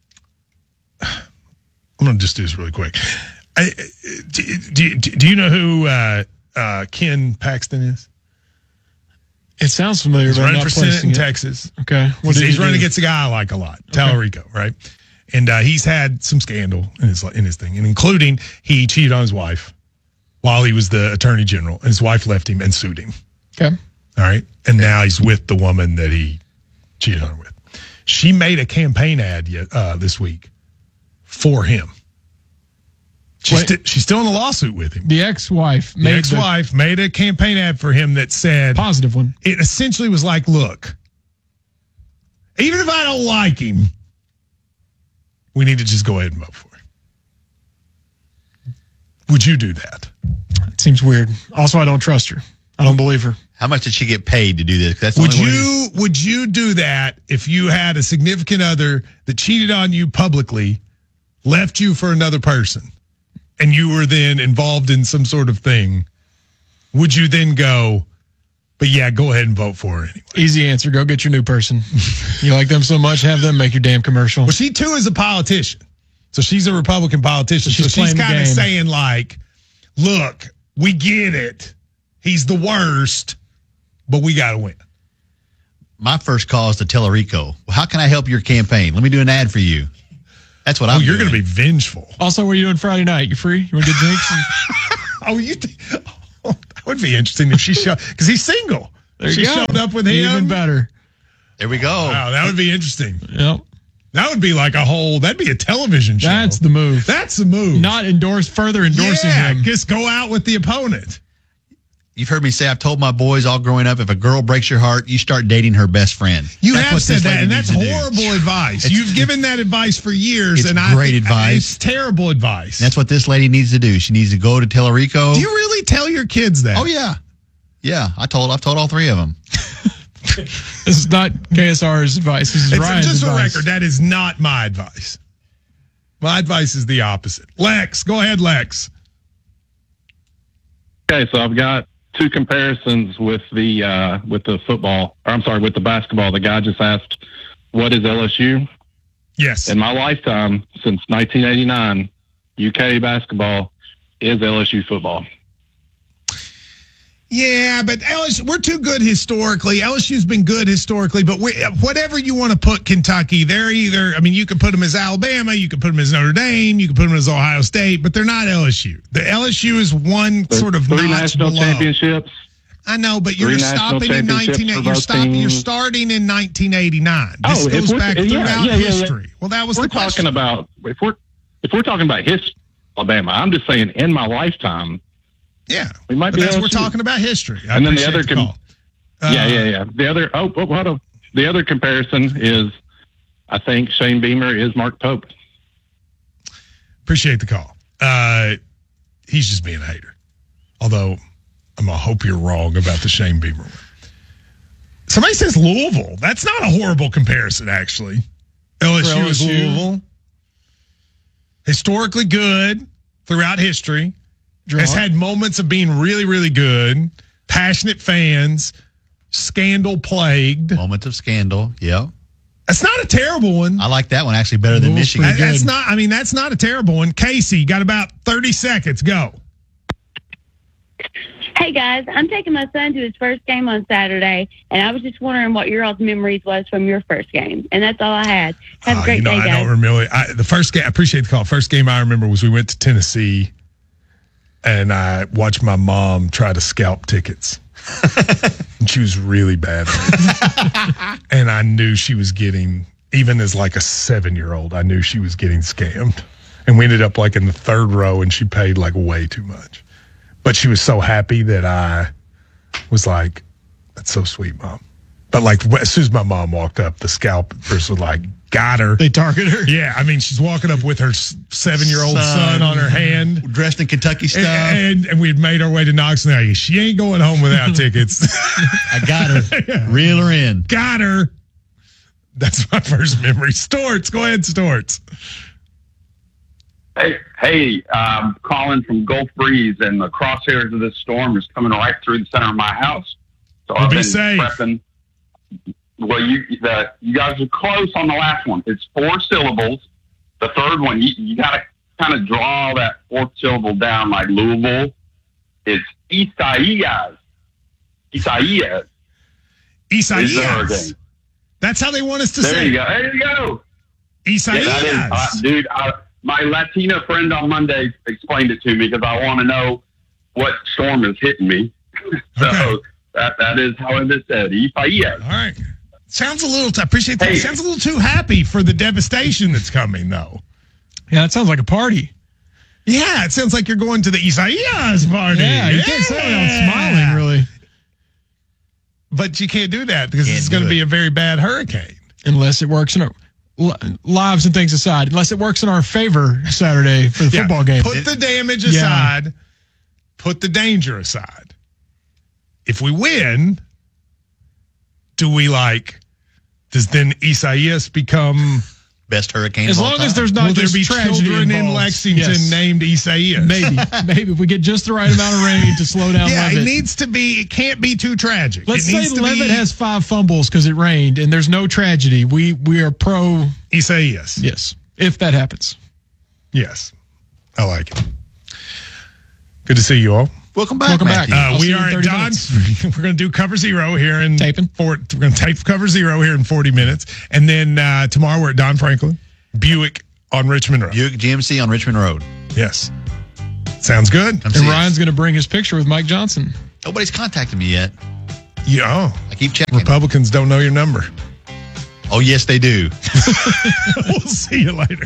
I'm going to just do this really quick. I, do, do, do you know who uh, uh, Ken Paxton is? It sounds familiar. He's but I'm running not for Senate placing in it. Texas. Okay. What He's, did he's he running do? against a guy I like a lot, Okay. Talarico, right? And uh, he's had some scandal in his in his thing, and including he cheated on his wife while he was the attorney general, and his wife left him and sued him. Okay. All right. And now he's with the woman that he cheated on her with. She made a campaign ad yet, uh, this week for him. She's, sti- she's still in a lawsuit with him. The ex-wife The made ex-wife made a campaign ad for him that said, positive one. It essentially was like, look, even if I don't like him, we need to just go ahead and vote for him. Would you do that? It seems weird. Also, I don't trust her. I don't believe her. How much did she get paid to do this? That's the Would only way- you would you do that if you had a significant other that cheated on you publicly, left you for another person, and you were then involved in some sort of thing? Would you then go, But yeah, go ahead and vote for her anyway. Easy answer. Go get your new person. You like them so much, have them make your damn commercial. Well, she too is a politician. So she's a Republican politician. So she's, so she's kind of saying like, look, we get it. He's the worst, but we got to win. My first call is to Tellerico. Well, how can I help your campaign? Let me do an ad for you. That's what oh, I'm you're doing. going to be vengeful. Also, what are you doing Friday night? You free? You want to get drinks? oh, you th- oh, that would be interesting if she showed, because he's single. There she you go. showed up with him. Even better. There we go. Wow, that would be interesting. Yep. That would be like a whole, that'd be a television show. That's the move. That's the move. Not endorse, further endorsing yeah, him. Just go out with the opponent. You've heard me say, I've told my boys all growing up, if a girl breaks your heart, you start dating her best friend. You that's have said that, and that's horrible advice. It's, You've given that advice for years, it's and I great think advice. It's terrible advice. That's what this lady needs to do. She needs to go to Tellerico. Do you really tell your kids that? Oh, yeah. Yeah, I told, I've told all three of them. This is not K S R's advice. This is it's Ryan's just advice. for record, that is not my advice. My advice is the opposite. Lex, go ahead, Lex. Okay, so I've got two comparisons with the uh, with the football. Or I'm sorry, with the basketball. The guy just asked, "What is L S U?" Yes. In my lifetime, since nineteen eighty-nine, U K basketball is L S U football. Yeah, but L S U, we're too good historically. L S U's been good historically, but we, whatever you want to put Kentucky, they're either, I mean, you can put them as Alabama, you can put them as Notre Dame, you can put them as Ohio State, but they're not L S U. The L S U is one There's sort of three notch national below. championships. I know, but you're Three stopping in nineteen. You're stopping. You're starting in nineteen eighty-nine. This oh, goes back yeah, throughout yeah, yeah, history. Yeah. Well, that was we're the question. talking about if we're if we're talking about history, Alabama. I'm just saying, in my lifetime. Yeah, we might but be. that's L S U. We're talking about history. I and then the other, the com- uh, yeah, yeah, yeah. The other, oh, oh what a, the other comparison is, I think Shane Beamer is Mark Pope. Appreciate the call. Uh, he's just being a hater. Although, I'm gonna hope you're wrong about the Shane Beamer one. Somebody says Louisville. That's not a horrible comparison, actually. L S U is Louisville. Historically good throughout history. Draw. Has had moments of being really, really good. Passionate fans. Scandal plagued. Moments of scandal. Yeah. That's not a terrible one. I like that one actually better than Michigan. That, that's not, I mean, that's not a terrible one. Casey, got about thirty seconds. Go. Hey guys, I'm taking my son to his first game on Saturday, and I was just wondering what your all's memories was from your first game. And that's all I had. Have uh, a great you know, day, I guys. don't remember. I, the first game, I appreciate the call. First game I remember was we went to Tennessee, and I watched my mom try to scalp tickets. And she was really bad at it. And I knew she was getting, even as like a seven-year-old, I knew she was getting scammed. And we ended up like in the third row, and she paid like way too much. But she was so happy that I was like, that's so sweet, Mom. But like as soon as my mom walked up, the scalpers were like, got her. They targeted her? Yeah. I mean, she's walking up with her seven-year-old son, son on her hand. Dressed in Kentucky stuff. And, and, and we had made our way to Knoxville. She ain't going home without tickets. I got her. Yeah. Reel her in. Got her. That's my first memory. Storts. Go ahead, Storts. Hey, hey, um, calling from Gulf Breeze, and the crosshairs of this storm is coming right through the center of my house. So Well, I've be been safe. prepping. Well, you the you guys are close on the last one. It's four syllables. The third one, you, you got to kind of draw that fourth syllable down like Louisville. It's Isaias. Isaias. Isaias. That's how they want us to there say you it. go. There you go. Isaias. Yeah, that is, uh, dude, I, my Latina friend on Monday explained it to me because I want to know what storm is hitting me. so Okay. that that is how it is said. Isaias. All right. Sounds a little, I appreciate that. Hey. Sounds a little too happy for the devastation that's coming, though. Yeah, that sounds like a party. Yeah, it sounds like you're going to the Isaias party. Yeah, you can't say without smiling, really. But you can't do that because Can't it's going do to it. be a very bad hurricane. Unless it works in our li- lives and things aside. Unless it works in our favor Saturday for the Yeah, football game. Put the damage Yeah. aside. Put the danger aside. If we win, do we like, does then Isaias become best hurricane As of all long time. as there's not Will there just be tragedy children in involved. Lexington Yes. named Isaias? Maybe, maybe if we get just the right amount of rain to slow down Yeah, Levitt. it needs to be. It can't be too tragic. Let's it say needs to Levitt be has five fumbles because it rained and there's no tragedy. We we are pro Isaias. Yes, if that happens. Yes, I like it. Good to see you all. Welcome back. Welcome back. Uh, I'll see we you in are at thirty Don's. We're going to do cover zero here in Taping. Four, we're going to tape cover zero here in forty minutes, and then uh, tomorrow we're at Don Franklin, Buick on Richmond Road. Buick G M C on Richmond Road. Yes, sounds good. Come And see Ryan's us. going to bring his picture with Mike Johnson. Nobody's contacted me yet. Yeah, I keep checking. Republicans don't know your number. Oh, yes, they do. We'll see you later.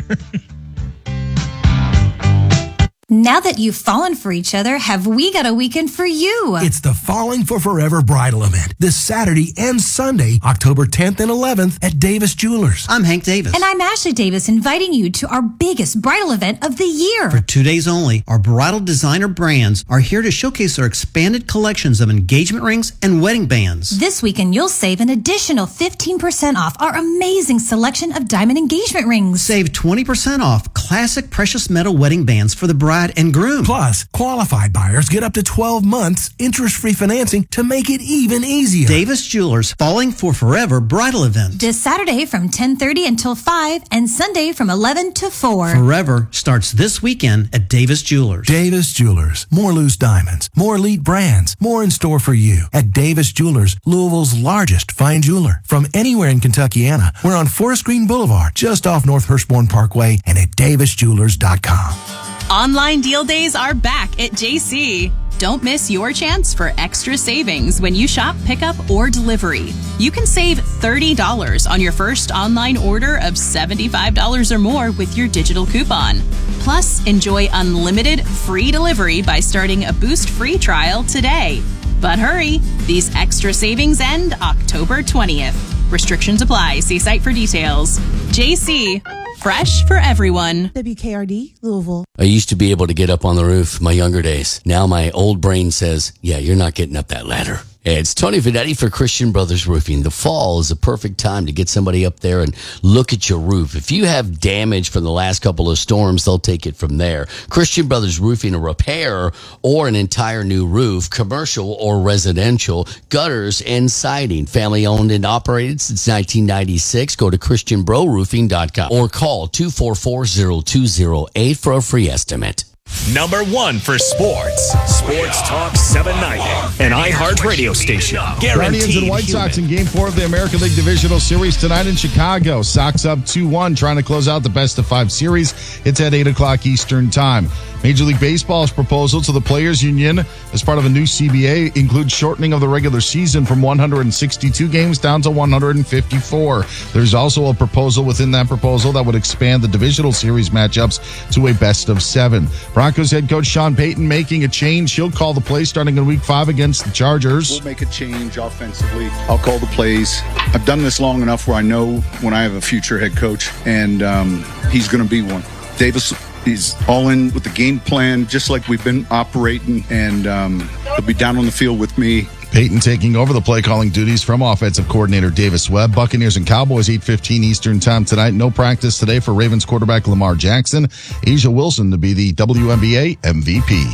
Now that you've fallen for each other, have we got a weekend for you? It's the Falling for Forever bridal event this Saturday and Sunday, October tenth and eleventh at Davis Jewelers. I'm Hank Davis. And I'm Ashley Davis, inviting you to our biggest bridal event of the year. For two days only, our bridal designer brands are here to showcase our expanded collections of engagement rings and wedding bands. This weekend, you'll save an additional fifteen percent off our amazing selection of diamond engagement rings. Save twenty percent off classic precious metal wedding bands for the bride and groom. Plus, qualified buyers get up to twelve months interest-free financing to make it even easier. Davis Jewelers Falling for Forever bridal event. This Saturday from ten thirty until five and Sunday from eleven to four. Forever starts this weekend at Davis Jewelers. Davis Jewelers. More loose diamonds, more elite brands, more in store for you at Davis Jewelers, Louisville's largest fine jeweler. From anywhere in Kentuckiana, we're on Forest Green Boulevard, just off North Hurstbourne Parkway, and at davis jewelers dot com. Online deal days are back at J C. Don't miss your chance for extra savings when you shop pickup or delivery. You can save thirty dollars on your first online order of seventy-five dollars or more with your digital coupon. Plus, enjoy unlimited free delivery by starting a Boost free trial today. But hurry, these extra savings end October twentieth. Restrictions apply. See site for details. J C. Fresh for everyone. W K R D, Louisville. I used to be able to get up on the roof my younger days. Now my old brain says, yeah, you're not getting up that ladder. Hey, it's Tony Vedetti for Christian Brothers Roofing. The fall is a perfect time to get somebody up there and look at your roof. If you have damage from the last couple of storms, they'll take it from there. Christian Brothers Roofing, a repair or an entire new roof, commercial or residential, gutters and siding. Family owned and operated since nineteen ninety-six. Go to christian bro roofing dot com or call two four four, zero two zero eight for a free estimate. Number one for sports. Sports Talk seven ninety. An iHeart radio station. Guaranteed Guardians and White Sox human. in Game four of the American League Divisional Series tonight in Chicago. Sox up two one, trying to close out the best of five series. It's at eight o'clock Eastern Time. Major League Baseball's proposal to the Players Union as part of a new C B A includes shortening of the regular season from one hundred sixty-two games down to one hundred fifty-four. There's also a proposal within that proposal that would expand the divisional series matchups to a best of seven. Broncos head coach Sean Payton making a change. He'll call the play starting in week five against the Chargers. We'll make a change offensively. I'll call the plays. I've done this long enough where I know when I have a future head coach, and um, he's going to be one. Davis is all in with the game plan, just like we've been operating, and um, he'll be down on the field with me. Peyton taking over the play calling duties from offensive coordinator Davis Webb. Buccaneers and Cowboys eight fifteen Eastern Time tonight. No practice today for Ravens quarterback Lamar Jackson. Asia Wilson to be the W N B A M V P.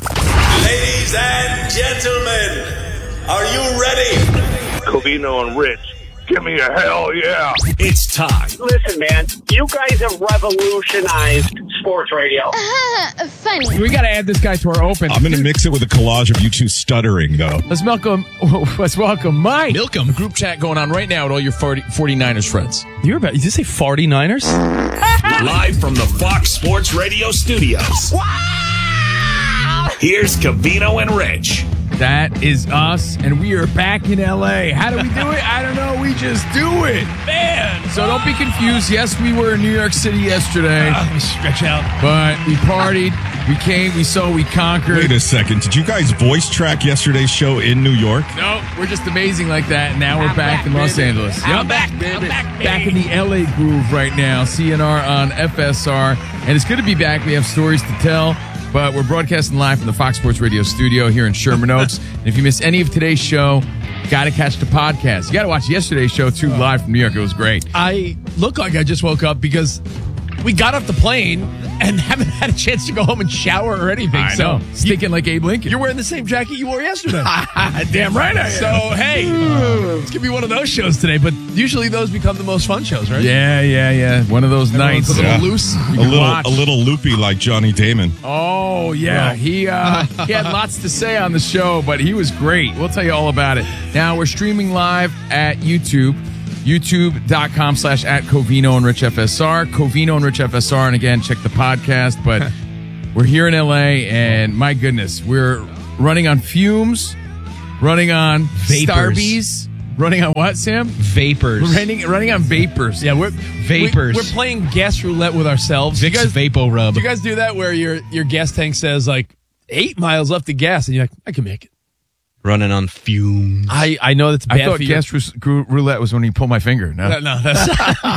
Ladies and gentlemen, are you ready? Covino and Rich. Give me a hell yeah. It's time. Listen, man, you guys have revolutionized sports radio. Uh, funny. We got to add this guy to our open. I'm going to mix it with a collage of you two stuttering, though. Let's welcome, let's welcome Mike. Welcome. Group chat going on right now with all your forty, 49ers friends. You're about, did you say forty-niners? Live from the Fox Sports Radio studios. Wow! Here's Covino and Rich. That is us, and we are back in L A. How do we do it? I don't know. We just do it. Man. So don't be confused. Yes, we were in New York City yesterday. Uh, let me stretch out. But we partied. We came. We saw. We conquered. Wait a second. Did you guys voice track yesterday's show in New York? No, we're just amazing like that. Now we're I'm back, back, in Los baby. Angeles. I'm Yep. back, baby. I'm back, baby. Back in the L A groove right now. C N R on F S R. And it's good to be back. We have stories to tell. But we're broadcasting live from the Fox Sports Radio studio here in Sherman Oaks. And if you missed any of today's show, got to catch the podcast. You got to watch yesterday's show, too, live from New York. It was great. I look like I just woke up because we got off the plane and haven't had a chance to go home and shower or anything. I so know. Stinking like Abe Lincoln. You're wearing the same jacket you wore yesterday. Damn right I am. So, hey, uh, it's going to be one of those shows today, but usually those become the most fun shows, right? Yeah, yeah, yeah. One of those Everyone's nights. a little Yeah. loose. A little, a little loopy like Johnny Damon. Oh, yeah. Wow. He uh, he had lots to say on the show, but he was great. We'll tell you all about it. Now, we're streaming live at YouTube. YouTube.com slash at Covino and Rich F S R. Covino and Rich F S R. And again, check the podcast. But we're here in L A, and my goodness, we're running on fumes, running on Vapors. Starbies, running on what, Sam? Vapors. Running, running on vapors. Yeah, we're Vapors. We, we're playing gas roulette with ourselves. Vicks you guys, Vapo Rub. Do you guys do that where your your gas tank says like eight miles left of gas, and you're like, I can make it. Running on fumes. I, I know that's bad I thought for your- gas ru- roulette was when you pull my finger. No, No, no, that's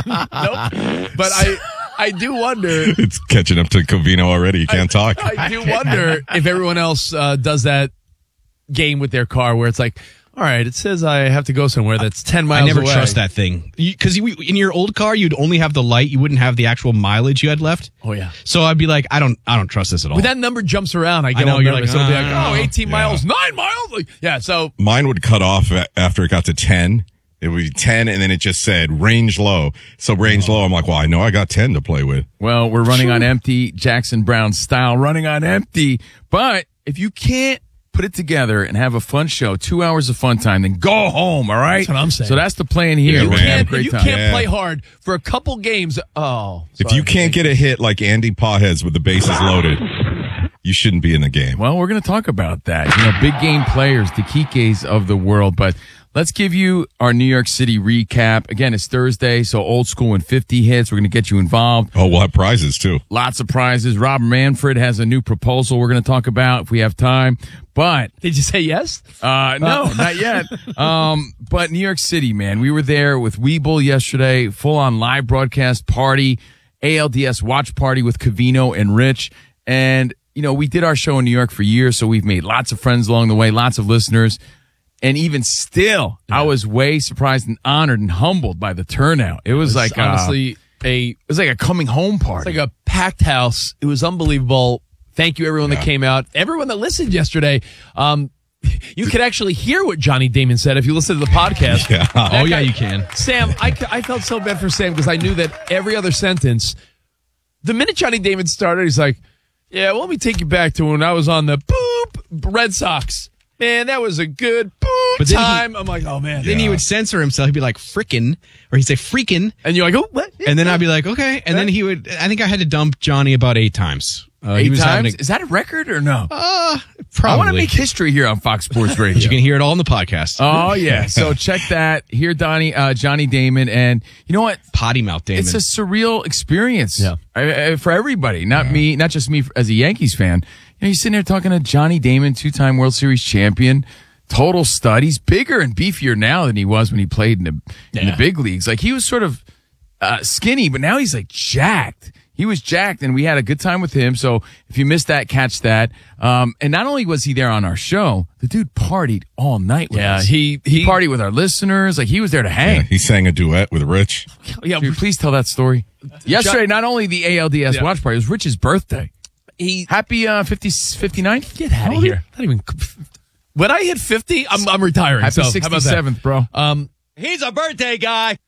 nope. But I I do wonder. It's catching up to Covino already. You can't talk. I do wonder if everyone else uh, does that game with their car where it's like, all right, it says I have to go somewhere that's ten miles I never away. trust that thing. Because in your old car, you'd only have the light. You wouldn't have the actual mileage you had left. Oh, yeah. So I'd be like, I don't I don't trust this at all. When that number jumps around, I get I know, all you're nervous. like, It'll be like, "Ah." oh, eighteen Yeah. miles, nine miles. Like, yeah, so Mine would cut off a- after it got to ten. It would be ten, and then it just said range low. So range low, I'm like, well, I know I got ten to play with. Well, we're running on empty, Jackson Brown style, running on empty. But if you can't put it together and have a fun show, two hours of fun time, then go home, all right? That's what I'm saying. So that's the plan here. Yeah, you We're gonna have a can't, great you time. can't Yeah. play hard for a couple games. Oh, If sorry. you can't get a hit like Andy Pawheads with the bases loaded, you shouldn't be in the game. Well, we're going to talk about that. You know, big game players, the Kikes of the world. But let's give you our New York City recap. Again, it's Thursday, so old school and fifty hits. We're going to get you involved. Oh, we'll have prizes too. Lots of prizes. Rob Manfred has a new proposal we're going to talk about if we have time. But Did you say yes? Uh, no, not yet. Um, but New York City, man, we were there with Weeble yesterday, full on live broadcast party, A L D S watch party with Covino and Rich. And, you know, we did our show in New York for years, so we've made lots of friends along the way, lots of listeners. And even still, I was way surprised and honored and humbled by the turnout. It was, It was like, honestly uh, a it was like a coming home party. It's like a packed house. It was unbelievable. Thank you, everyone that came out. Everyone that listened yesterday. Um, you could actually hear what Johnny Damon said if you listen to the podcast. Yeah. That Oh, yeah, guy- you can. Sam, I, I felt so bad for Sam because I knew that every other sentence, the minute Johnny Damon started, he's like, yeah, well, let me take you back to when I was on the boop Red Sox. Man, that was a good boop But then he- time. I'm like, oh, man. Then he would censor himself. He'd be like, frickin', or he'd say freaking. And you're like, oh, what? And then I'd be like, okay. And then he would, I think I had to dump Johnny about eight times. Uh, Eight he was having times? a- Is that a record or no? Uh, I probably. want to make history here on Fox Sports Radio. You can hear it all on the podcast. Oh yeah, so check that. Hear Donnie, uh, Johnny Damon, and you know what? Potty mouth Damon. It's a surreal experience. Yeah. I- I- for everybody, not me, not just me as a Yankees fan. You know, you're sitting there talking to Johnny Damon, two-time World Series champion, total stud. He's bigger and beefier now than he was when he played in the in the Yeah. big leagues. Like he was sort of uh, skinny, but now he's like jacked. He was jacked, and we had a good time with him. So if you missed that, catch that. Um, and not only was he there on our show, the dude partied all night with Yeah, us. he- he he- partied with our listeners. Like he was there to Yeah, hang. he sang a duet with Rich. Yeah, Dude, please tell that story. Yesterday, not only the A L D S Yeah. watch party, it was Rich's birthday. he Happy uh, fifty, fifty-ninth? Get out of here. Not even. When I hit fifty, I'm, I'm retiring. Happy so how about that? sixty-seventh, bro. Um, he's a birthday guy.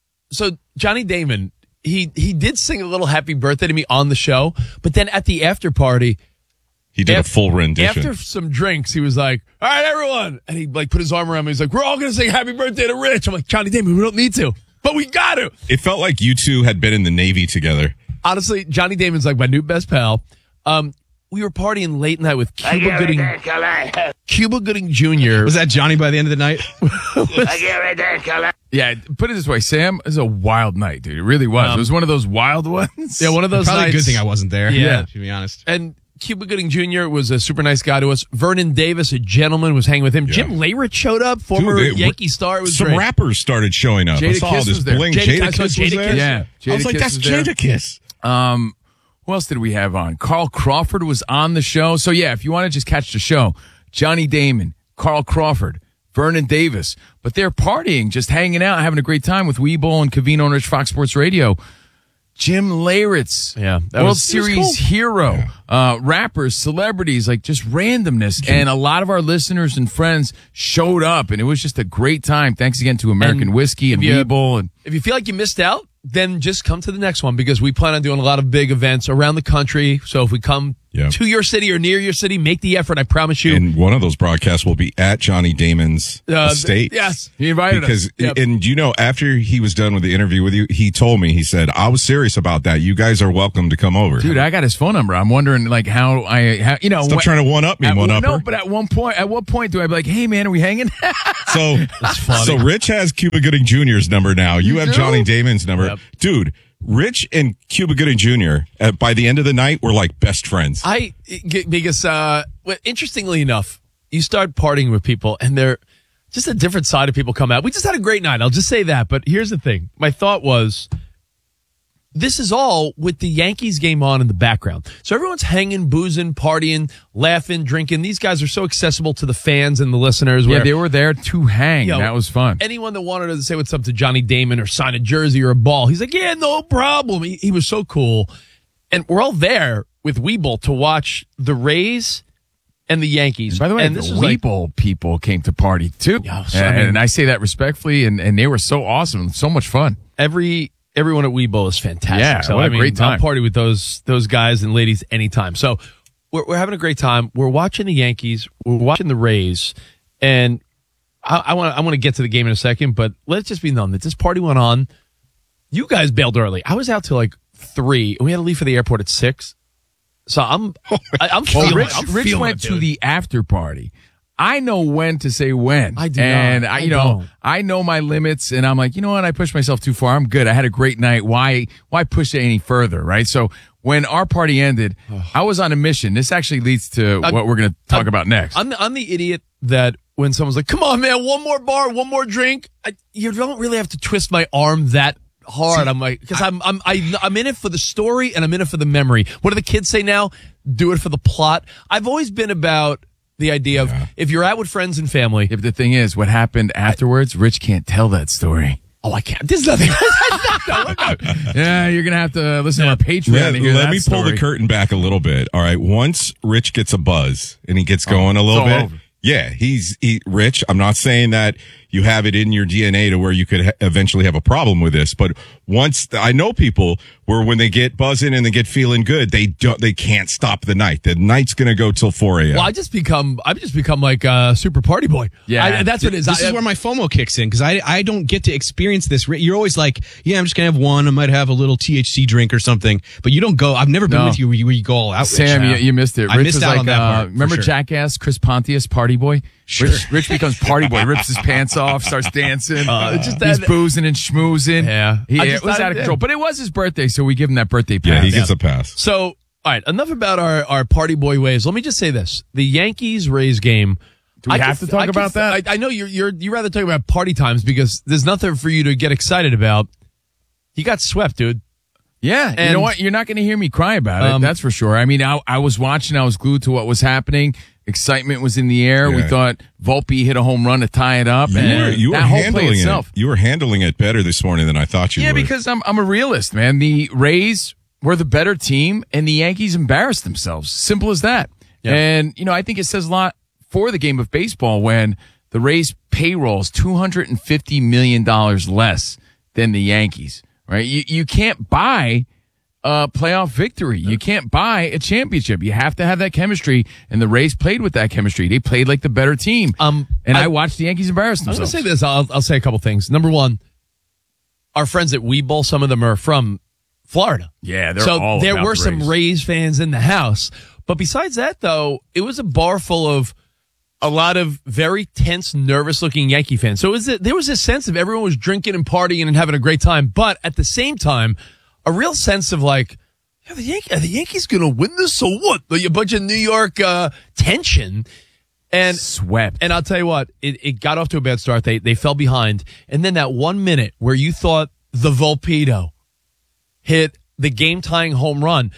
So Johnny Damon, he he did sing a little happy birthday to me on the show, but then at the after party, He did af- a full rendition. after some drinks, he was like, "All right, everyone," and he like put his arm around me. He's like, "We're all gonna sing happy birthday to Rich." I'm like, Johnny Damon, we don't need to, but we got to. It felt like you two had been in the Navy together. Honestly, Johnny Damon's like my new best pal. Um, we were partying late night with Cuba Gooding, Cuba Gooding Junior Was that Johnny by the end of the night? Yeah, put it this way, Sam, it was a wild night, dude. It really was. Um, it was one of those wild ones. Yeah, one of those Probably nights. a good thing I wasn't there. Yeah. To be honest. And Cuba Gooding Junior was a super nice guy to us. Vernon Davis, a gentleman, was hanging with him. Yeah. Jim Layrich showed up, former Dude, they- Yankee star. It was Some great. rappers started showing up. I Jada saw all Kiss this was there. bling. Jada- I Jada saw Kiss was Jada there. Kiss. Yeah, I was Jada like, Kiss that's was there. Jada Kiss. Um, who else did we have on? Carl Crawford was on the show. So yeah, if you want to just catch the show, Johnny Damon, Carl Crawford, Vernon Davis. But they're partying, just hanging out, having a great time with Weeble and Covino and Rich Fox Sports Radio. Jim Leyritz, yeah, that World was, Series was cool. hero, yeah. uh, rappers, celebrities, like just randomness. And a lot of our listeners and friends showed up, and it was just a great time. Thanks again to American and Whiskey and you, Weeble. And if you feel like you missed out, then just come to the next one because we plan on doing a lot of big events around the country. So if we come yeah. to your city or near your city, make the effort. I promise you. And one of those broadcasts will be at Johnny Damon's uh, estate. Yes. He invited because, us. Yep. And you know, after he was done with the interview with you, he told me, he said, I was serious about that. You guys are welcome to come over. Dude, I got his phone number. I'm wondering like how I, how, you know. Stop what, trying to one up me, at, one upper. No, but at one point, at what point do I be like, hey man, are we hanging? so, so Rich has Cuba Gooding Junior's number now. You, you have do? Johnny Damon's number. Yep. Dude. Rich and Cuba Gooding Junior, uh, by the end of the night, were like best friends. I, because, uh, well, interestingly enough, you start partying with people and they're just a different side of people come out. We just had a great night. I'll just say that. But here's the thing. My thought was, this is all with the Yankees game on in the background. So everyone's hanging, boozing, partying, laughing, drinking. These guys are so accessible to the fans and the listeners. Yeah, where, they were there to hang. you know, that was fun. Anyone that wanted to say what's up to Johnny Damon or sign a jersey or a ball, he's like, yeah, no problem. He, he was so cool. And we're all there with Weeble to watch the Rays and the Yankees. And by the way, and the this was like, Weeble people came to party too. Yeah, so, and, I mean- and I say that respectfully, and, and they were so awesome. So much fun. every everyone at Weeble is fantastic. Yeah, so what a I mean, great time. I'll party with those those guys and ladies anytime. So we're we're having a great time. We're watching the Yankees. We're watching the Rays, and I want I want to get to the game in a second. But let's just be known that this party went on. You guys bailed early. I was out till like three, and we had to leave for the airport at six. So I'm I, I'm Well, feeling Rich, it. I'm Rich feeling went it, to dude. the after party. I know when to say when. I do and not. I, I you know, don't. I know my limits, and I'm like, you know what? I pushed myself too far. I'm good. I had a great night. Why, why push it any further, right? So when our party ended, I was on a mission. This actually leads to I- what we're going to talk I- about next. I'm the, I'm the idiot that when someone's like, "Come on, man, one more bar, one more drink," I, you don't really have to twist my arm that hard. See, I'm like, because I'm I'm I, I'm in it for the story and I'm in it for the memory. What do the kids say now? Do it for the plot. I've always been about the idea of if you're out with friends and family. If the thing is, what happened afterwards, Rich can't tell that story. Oh, I can't. There's nothing. Yeah, you're going to have to listen to our Patreon Let, to hear let that me pull story. the curtain back a little bit. All right. Once Rich gets a buzz and he gets going a little it's all bit. over. Yeah, he's he, Rich. I'm not saying that you have it in your D N A to where you could ha- eventually have a problem with this, but once I know people where when they get buzzing and they get feeling good, they don't, they can't stop the night. The night's gonna go till four a.m. Well, I just become I've just become like a super party boy. Yeah, I, that's what it is. This I, is where my FOMO kicks in because I I don't get to experience this. You're always like, yeah, I'm just gonna have one. I might have a little T H C drink or something, but you don't go. I've never been No. with you where you, where you go all out. Sam, Rich. you, you missed it. I Rich missed was out like, on that uh, part. for remember sure. Jackass, Chris Pontius, party boy? Sure. Rich, Rich becomes party boy, rips his pants off, starts dancing. Uh, just He's that- boozing and schmoozing. Yeah. He, I it just was thought- out of control. But it was his birthday, so we give him that birthday pass. yeah, he gets a pass. So, all right, enough about our, our party boy ways. Let me just say this. The Yankees-Rays game. Do we I have can- to talk I can- about that? I, I know you're, you're, you rather talk about party times because there's nothing for you to get excited about. You got swept, dude. Yeah, you And- know what? You're not going to hear me cry about it. Um, That's for sure. I mean, I, I was watching. I was glued to what was happening. Excitement was in the air. We Yeah. thought Volpe hit a home run to tie it up. You and were, you were that whole play handling it. itself. You were handling it better this morning than I thought you Yeah, would. because I'm I'm a realist, man. The Rays were the better team, and the Yankees embarrassed themselves. Simple as that. Yeah. And you know, I think it says a lot for the game of baseball when the Rays payroll is two hundred fifty million dollars less than the Yankees. Right? You you can't buy a playoff victory. You can't buy a championship. You have to have that chemistry, and the Rays played with that chemistry. They played like the better team. Um, and I, I- watched the Yankees embarrass I'm going to themselves. say this. I'll, I'll say a couple things. Number one, our friends at Weeble, some of them are from Florida. Yeah, they're so all there about were the some Rays. Rays fans in the house. But besides that, though, it was a bar full of a lot of very tense, nervous-looking Yankee fans. So it was a, there was a sense of everyone was drinking and partying and having a great time. But at the same time, a real sense of like, yeah, the, Yan- are the Yankees going to win this or what? Like a bunch of New York uh, tension. And swept. And I'll tell you what, it, it got off to a bad start. They they fell behind. And then that one minute where you thought the Volpedo hit the game-tying home run.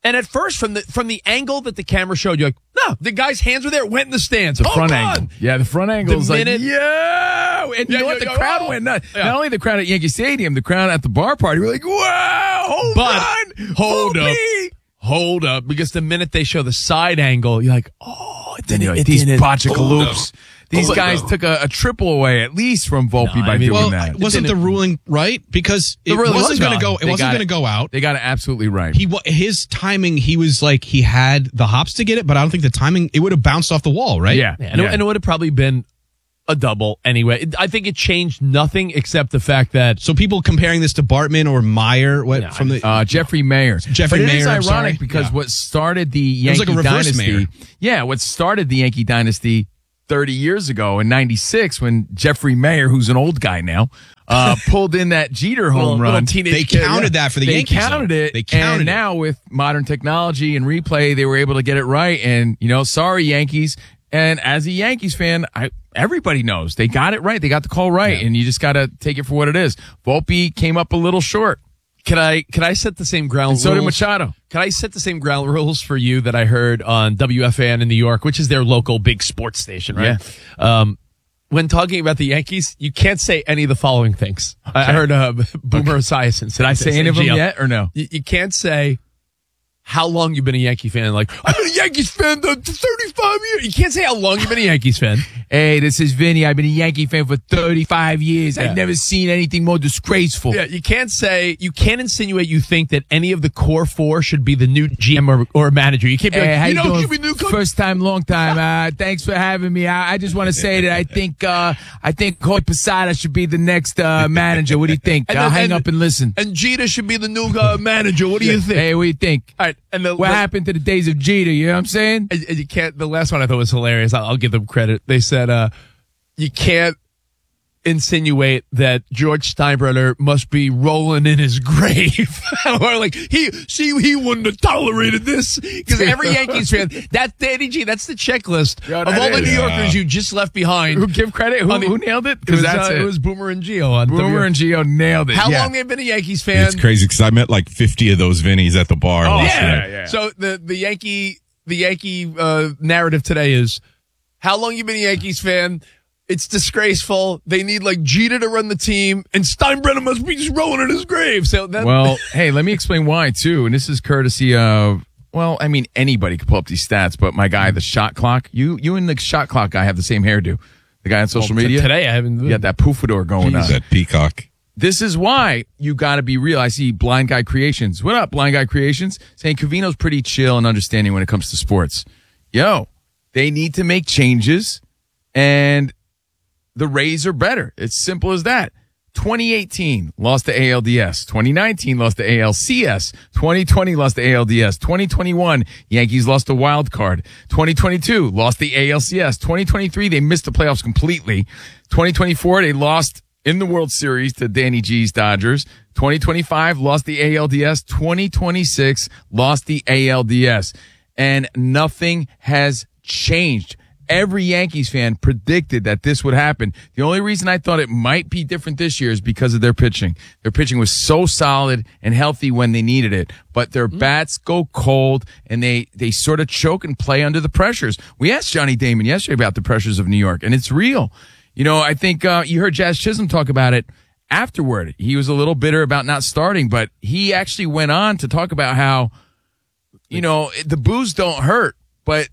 And at first, from the from the angle that the camera showed, you're like, no, the guy's hands were there, went in the stands. The Hold front on. angle. Yeah, the front angle The is minute- like, yeah. And you Yeah, know what? you The go, crowd oh. went nuts. Yeah. Not only the crowd at Yankee Stadium, the crowd at the bar party were like, wow, hold But on. hold up. me. Hold up, because the minute they show the side angle, you're like, oh, it Then didn't, you're like, it these didn't. botchicaloops. These Hold guys up. took a, a triple away, at least from Volpe No, by I mean, doing Well, that. wasn't the ruling right? Because it ruling wasn't was going to wrong. go. It They wasn't got going to it. go out. They got it absolutely right. He wa- his timing. He was like he had the hops to get it, but I don't think the timing. It would have bounced off the wall, right? Yeah. Yeah, and, It, and it would have probably been a double anyway. It- I think it changed nothing except the fact that So people comparing this to Bartman or Meyer, what Yeah, from the Uh, Jeffrey Mayer. Jeffrey but it Mayer, is I'm ironic sorry. because Yeah. what started the It was Yankee like a reverse dynasty. Mayer. Yeah, what started the Yankee dynasty thirty years ago in ninety-six when Jeffrey Mayer, who's an old guy now, uh, pulled in that Jeter home Little- run. little teenage They kid, counted yeah. that for the they Yankees. counted though. it. They counted and it. now with modern technology and replay, they were able to get it right. And, you know, sorry, Yankees. And as a Yankees fan, I everybody knows they got it right. They got the call right. And you just got to take it for what it is. Volpe came up a little short. Can I can I set the same ground And so did rules? Machado. Can I set the same ground rules for you that I heard on W F A N in New York, which is their local big sports station, right? Yeah. Um, when talking about the Yankees, you can't say any of the following things. I I heard uh, Boomer Esiason. Did I say any of them yet or no? You, you can't say how long you've been a Yankee fan. Like, I've been a Yankees fan for thirty-five years. You can't say how long you've been a Yankees fan. Hey, this is Vinny. I've been a Yankee fan for thirty-five years. Yeah. I've never seen anything more disgraceful. Yeah, you can't say, you can't insinuate you think that any of the core four should be the new G M or, or manager. You can't be Hey, like, how you you know, doing? should be new coach. First time, long time. Uh, thanks for having me. I, I just want to say that I think uh, I think Coy Posada should be the next uh, manager. What do you think? And I'll then- hang and- up and listen. And Jeter should be the new uh, manager. What do you think? Hey, what do you think? All right, and the, What the- happened to the days of Jeter? You know what I'm saying? And, and you can't. The last one I thought was hilarious. I'll, I'll give them credit. They said, uh, "You can't insinuate that George Steinbrenner must be rolling in his grave, or like he see he wouldn't have tolerated this." Because every Yankees fan, that Danny G, that's the checklist Yo, of that all the is. New Yorkers you just left behind. Who give credit? Who, On the- who nailed it? It was, that's uh, it. it was Boomer and Gio on Boomer W- and Gio nailed it. How yeah. long they've been a Yankees fan? It's crazy because I met like fifty of those Vinnies at the bar. Oh, last yeah, night. yeah. So the the Yankee the Yankee uh, narrative today is how long you been a Yankees fan. It's disgraceful. They need like Jeter to run the team, and Steinbrenner must be just rolling in his grave. So that, Well, hey, let me explain why too. And this is courtesy of, well, I mean, anybody could pull up these stats, but my guy, the shot clock, you you and the shot clock guy have the same hairdo. The guy on social Well, t- media today I haven't. you got that poofador going on. That peacock. This is why you got to be real. I see Blind Guy Creations. What up, Blind Guy Creations? Saying Covino's pretty chill and understanding when it comes to sports. Yo, they need to make changes, and the Rays are better. It's simple as that. twenty eighteen, lost to A L D S. twenty nineteen, lost to A L C S. twenty twenty, lost to A L D S. twenty twenty-one, Yankees lost a wild card. twenty twenty-two, lost the A L C S. twenty twenty-three, they missed the playoffs completely. twenty twenty-four, they lost in the World Series to Danny G's Dodgers. twenty twenty-five, lost the A L D S. twenty twenty-six, lost the A L D S. And nothing has changed. Every Yankees fan predicted that this would happen. The only reason I thought it might be different this year is because of their pitching. Their pitching was so solid and healthy when they needed it, but their bats go cold and they, they sort of choke and play under the pressures. We asked Johnny Damon yesterday about the pressures of New York, and it's real. You know, I think uh, you heard Jazz Chisholm talk about it afterward. He was a little bitter about not starting, but he actually went on to talk about how, you know, the boos don't hurt, but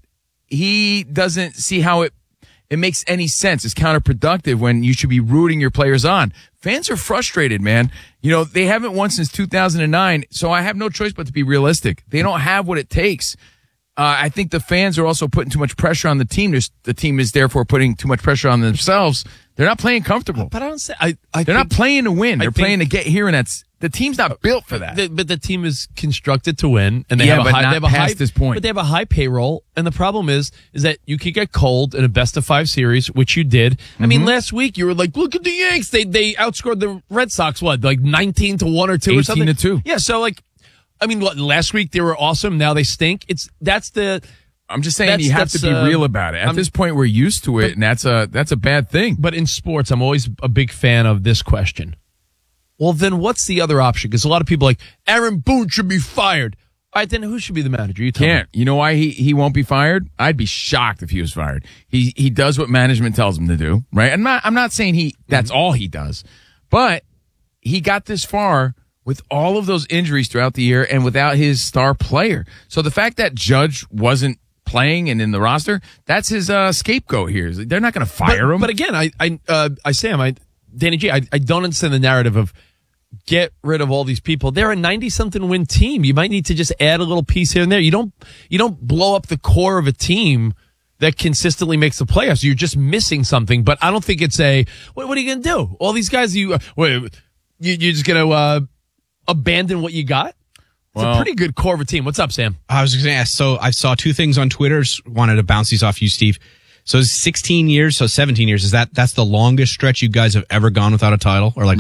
he doesn't see how it it makes any sense. It's counterproductive when you should be rooting your players on. Fans are frustrated, man. You know, they haven't won since two thousand nine, so I have no choice but to be realistic. They don't have what it takes. Uh, I think the fans are also putting too much pressure on the team. There's, the team is therefore putting too much pressure on themselves. They're not playing comfortable. But I don't say I. I They're think, not playing to win. I They're think- playing to get here, and that's the team's not built for that. The, but the team is constructed to win, and they Yeah, have a but high. not they have a past high, this point. But they have a high payroll, and the problem is, is that you could get cold in a best of five series, which you did. I mean, Mhm. last week you were like, "Look at the Yanks! They they outscored the Red Sox what, like nineteen to one or two, or eighteen something." to two. Yeah, so like, I mean, what, last week they were awesome. Now they stink. It's that's the. I'm just saying That's- you have to that's, be uh, real about it. At I'm- this point, we're used to it, and that's a that's a bad thing. But in sports, I'm always a big fan of this question. Well, then what's the other option? Because a lot of people are like, Aaron Boone should be fired. All right, then who should be the manager? You tell Can't. me. You know why he, he won't be fired? I'd be shocked if he was fired. He he does what management tells him to do, right? I'm not I'm not saying he that's all he does. But he got this far with all of those injuries throughout the year and without his star player. So the fact that Judge wasn't playing and in the roster, that's his uh, scapegoat here. They're not going to fire but, him. But again, I I uh, I Sam, I Danny G, I, I don't understand the narrative of get rid of all these people. They're a ninety-something win team. You might need to just add a little piece here and there. You don't you don't blow up the core of a team that consistently makes the playoffs. You're just missing something. But I don't think it's a what, what are you going to do? All these guys, you uh, wait, you you're just going to uh, abandon what you got? It's Well- a pretty good core of a team. What's up, Sam? I was going to ask. So I saw two things on Twitter. Just wanted to bounce these off you, Steve. So it's sixteen years, so seventeen years. Is that that's the longest stretch you guys have ever gone without a title, or like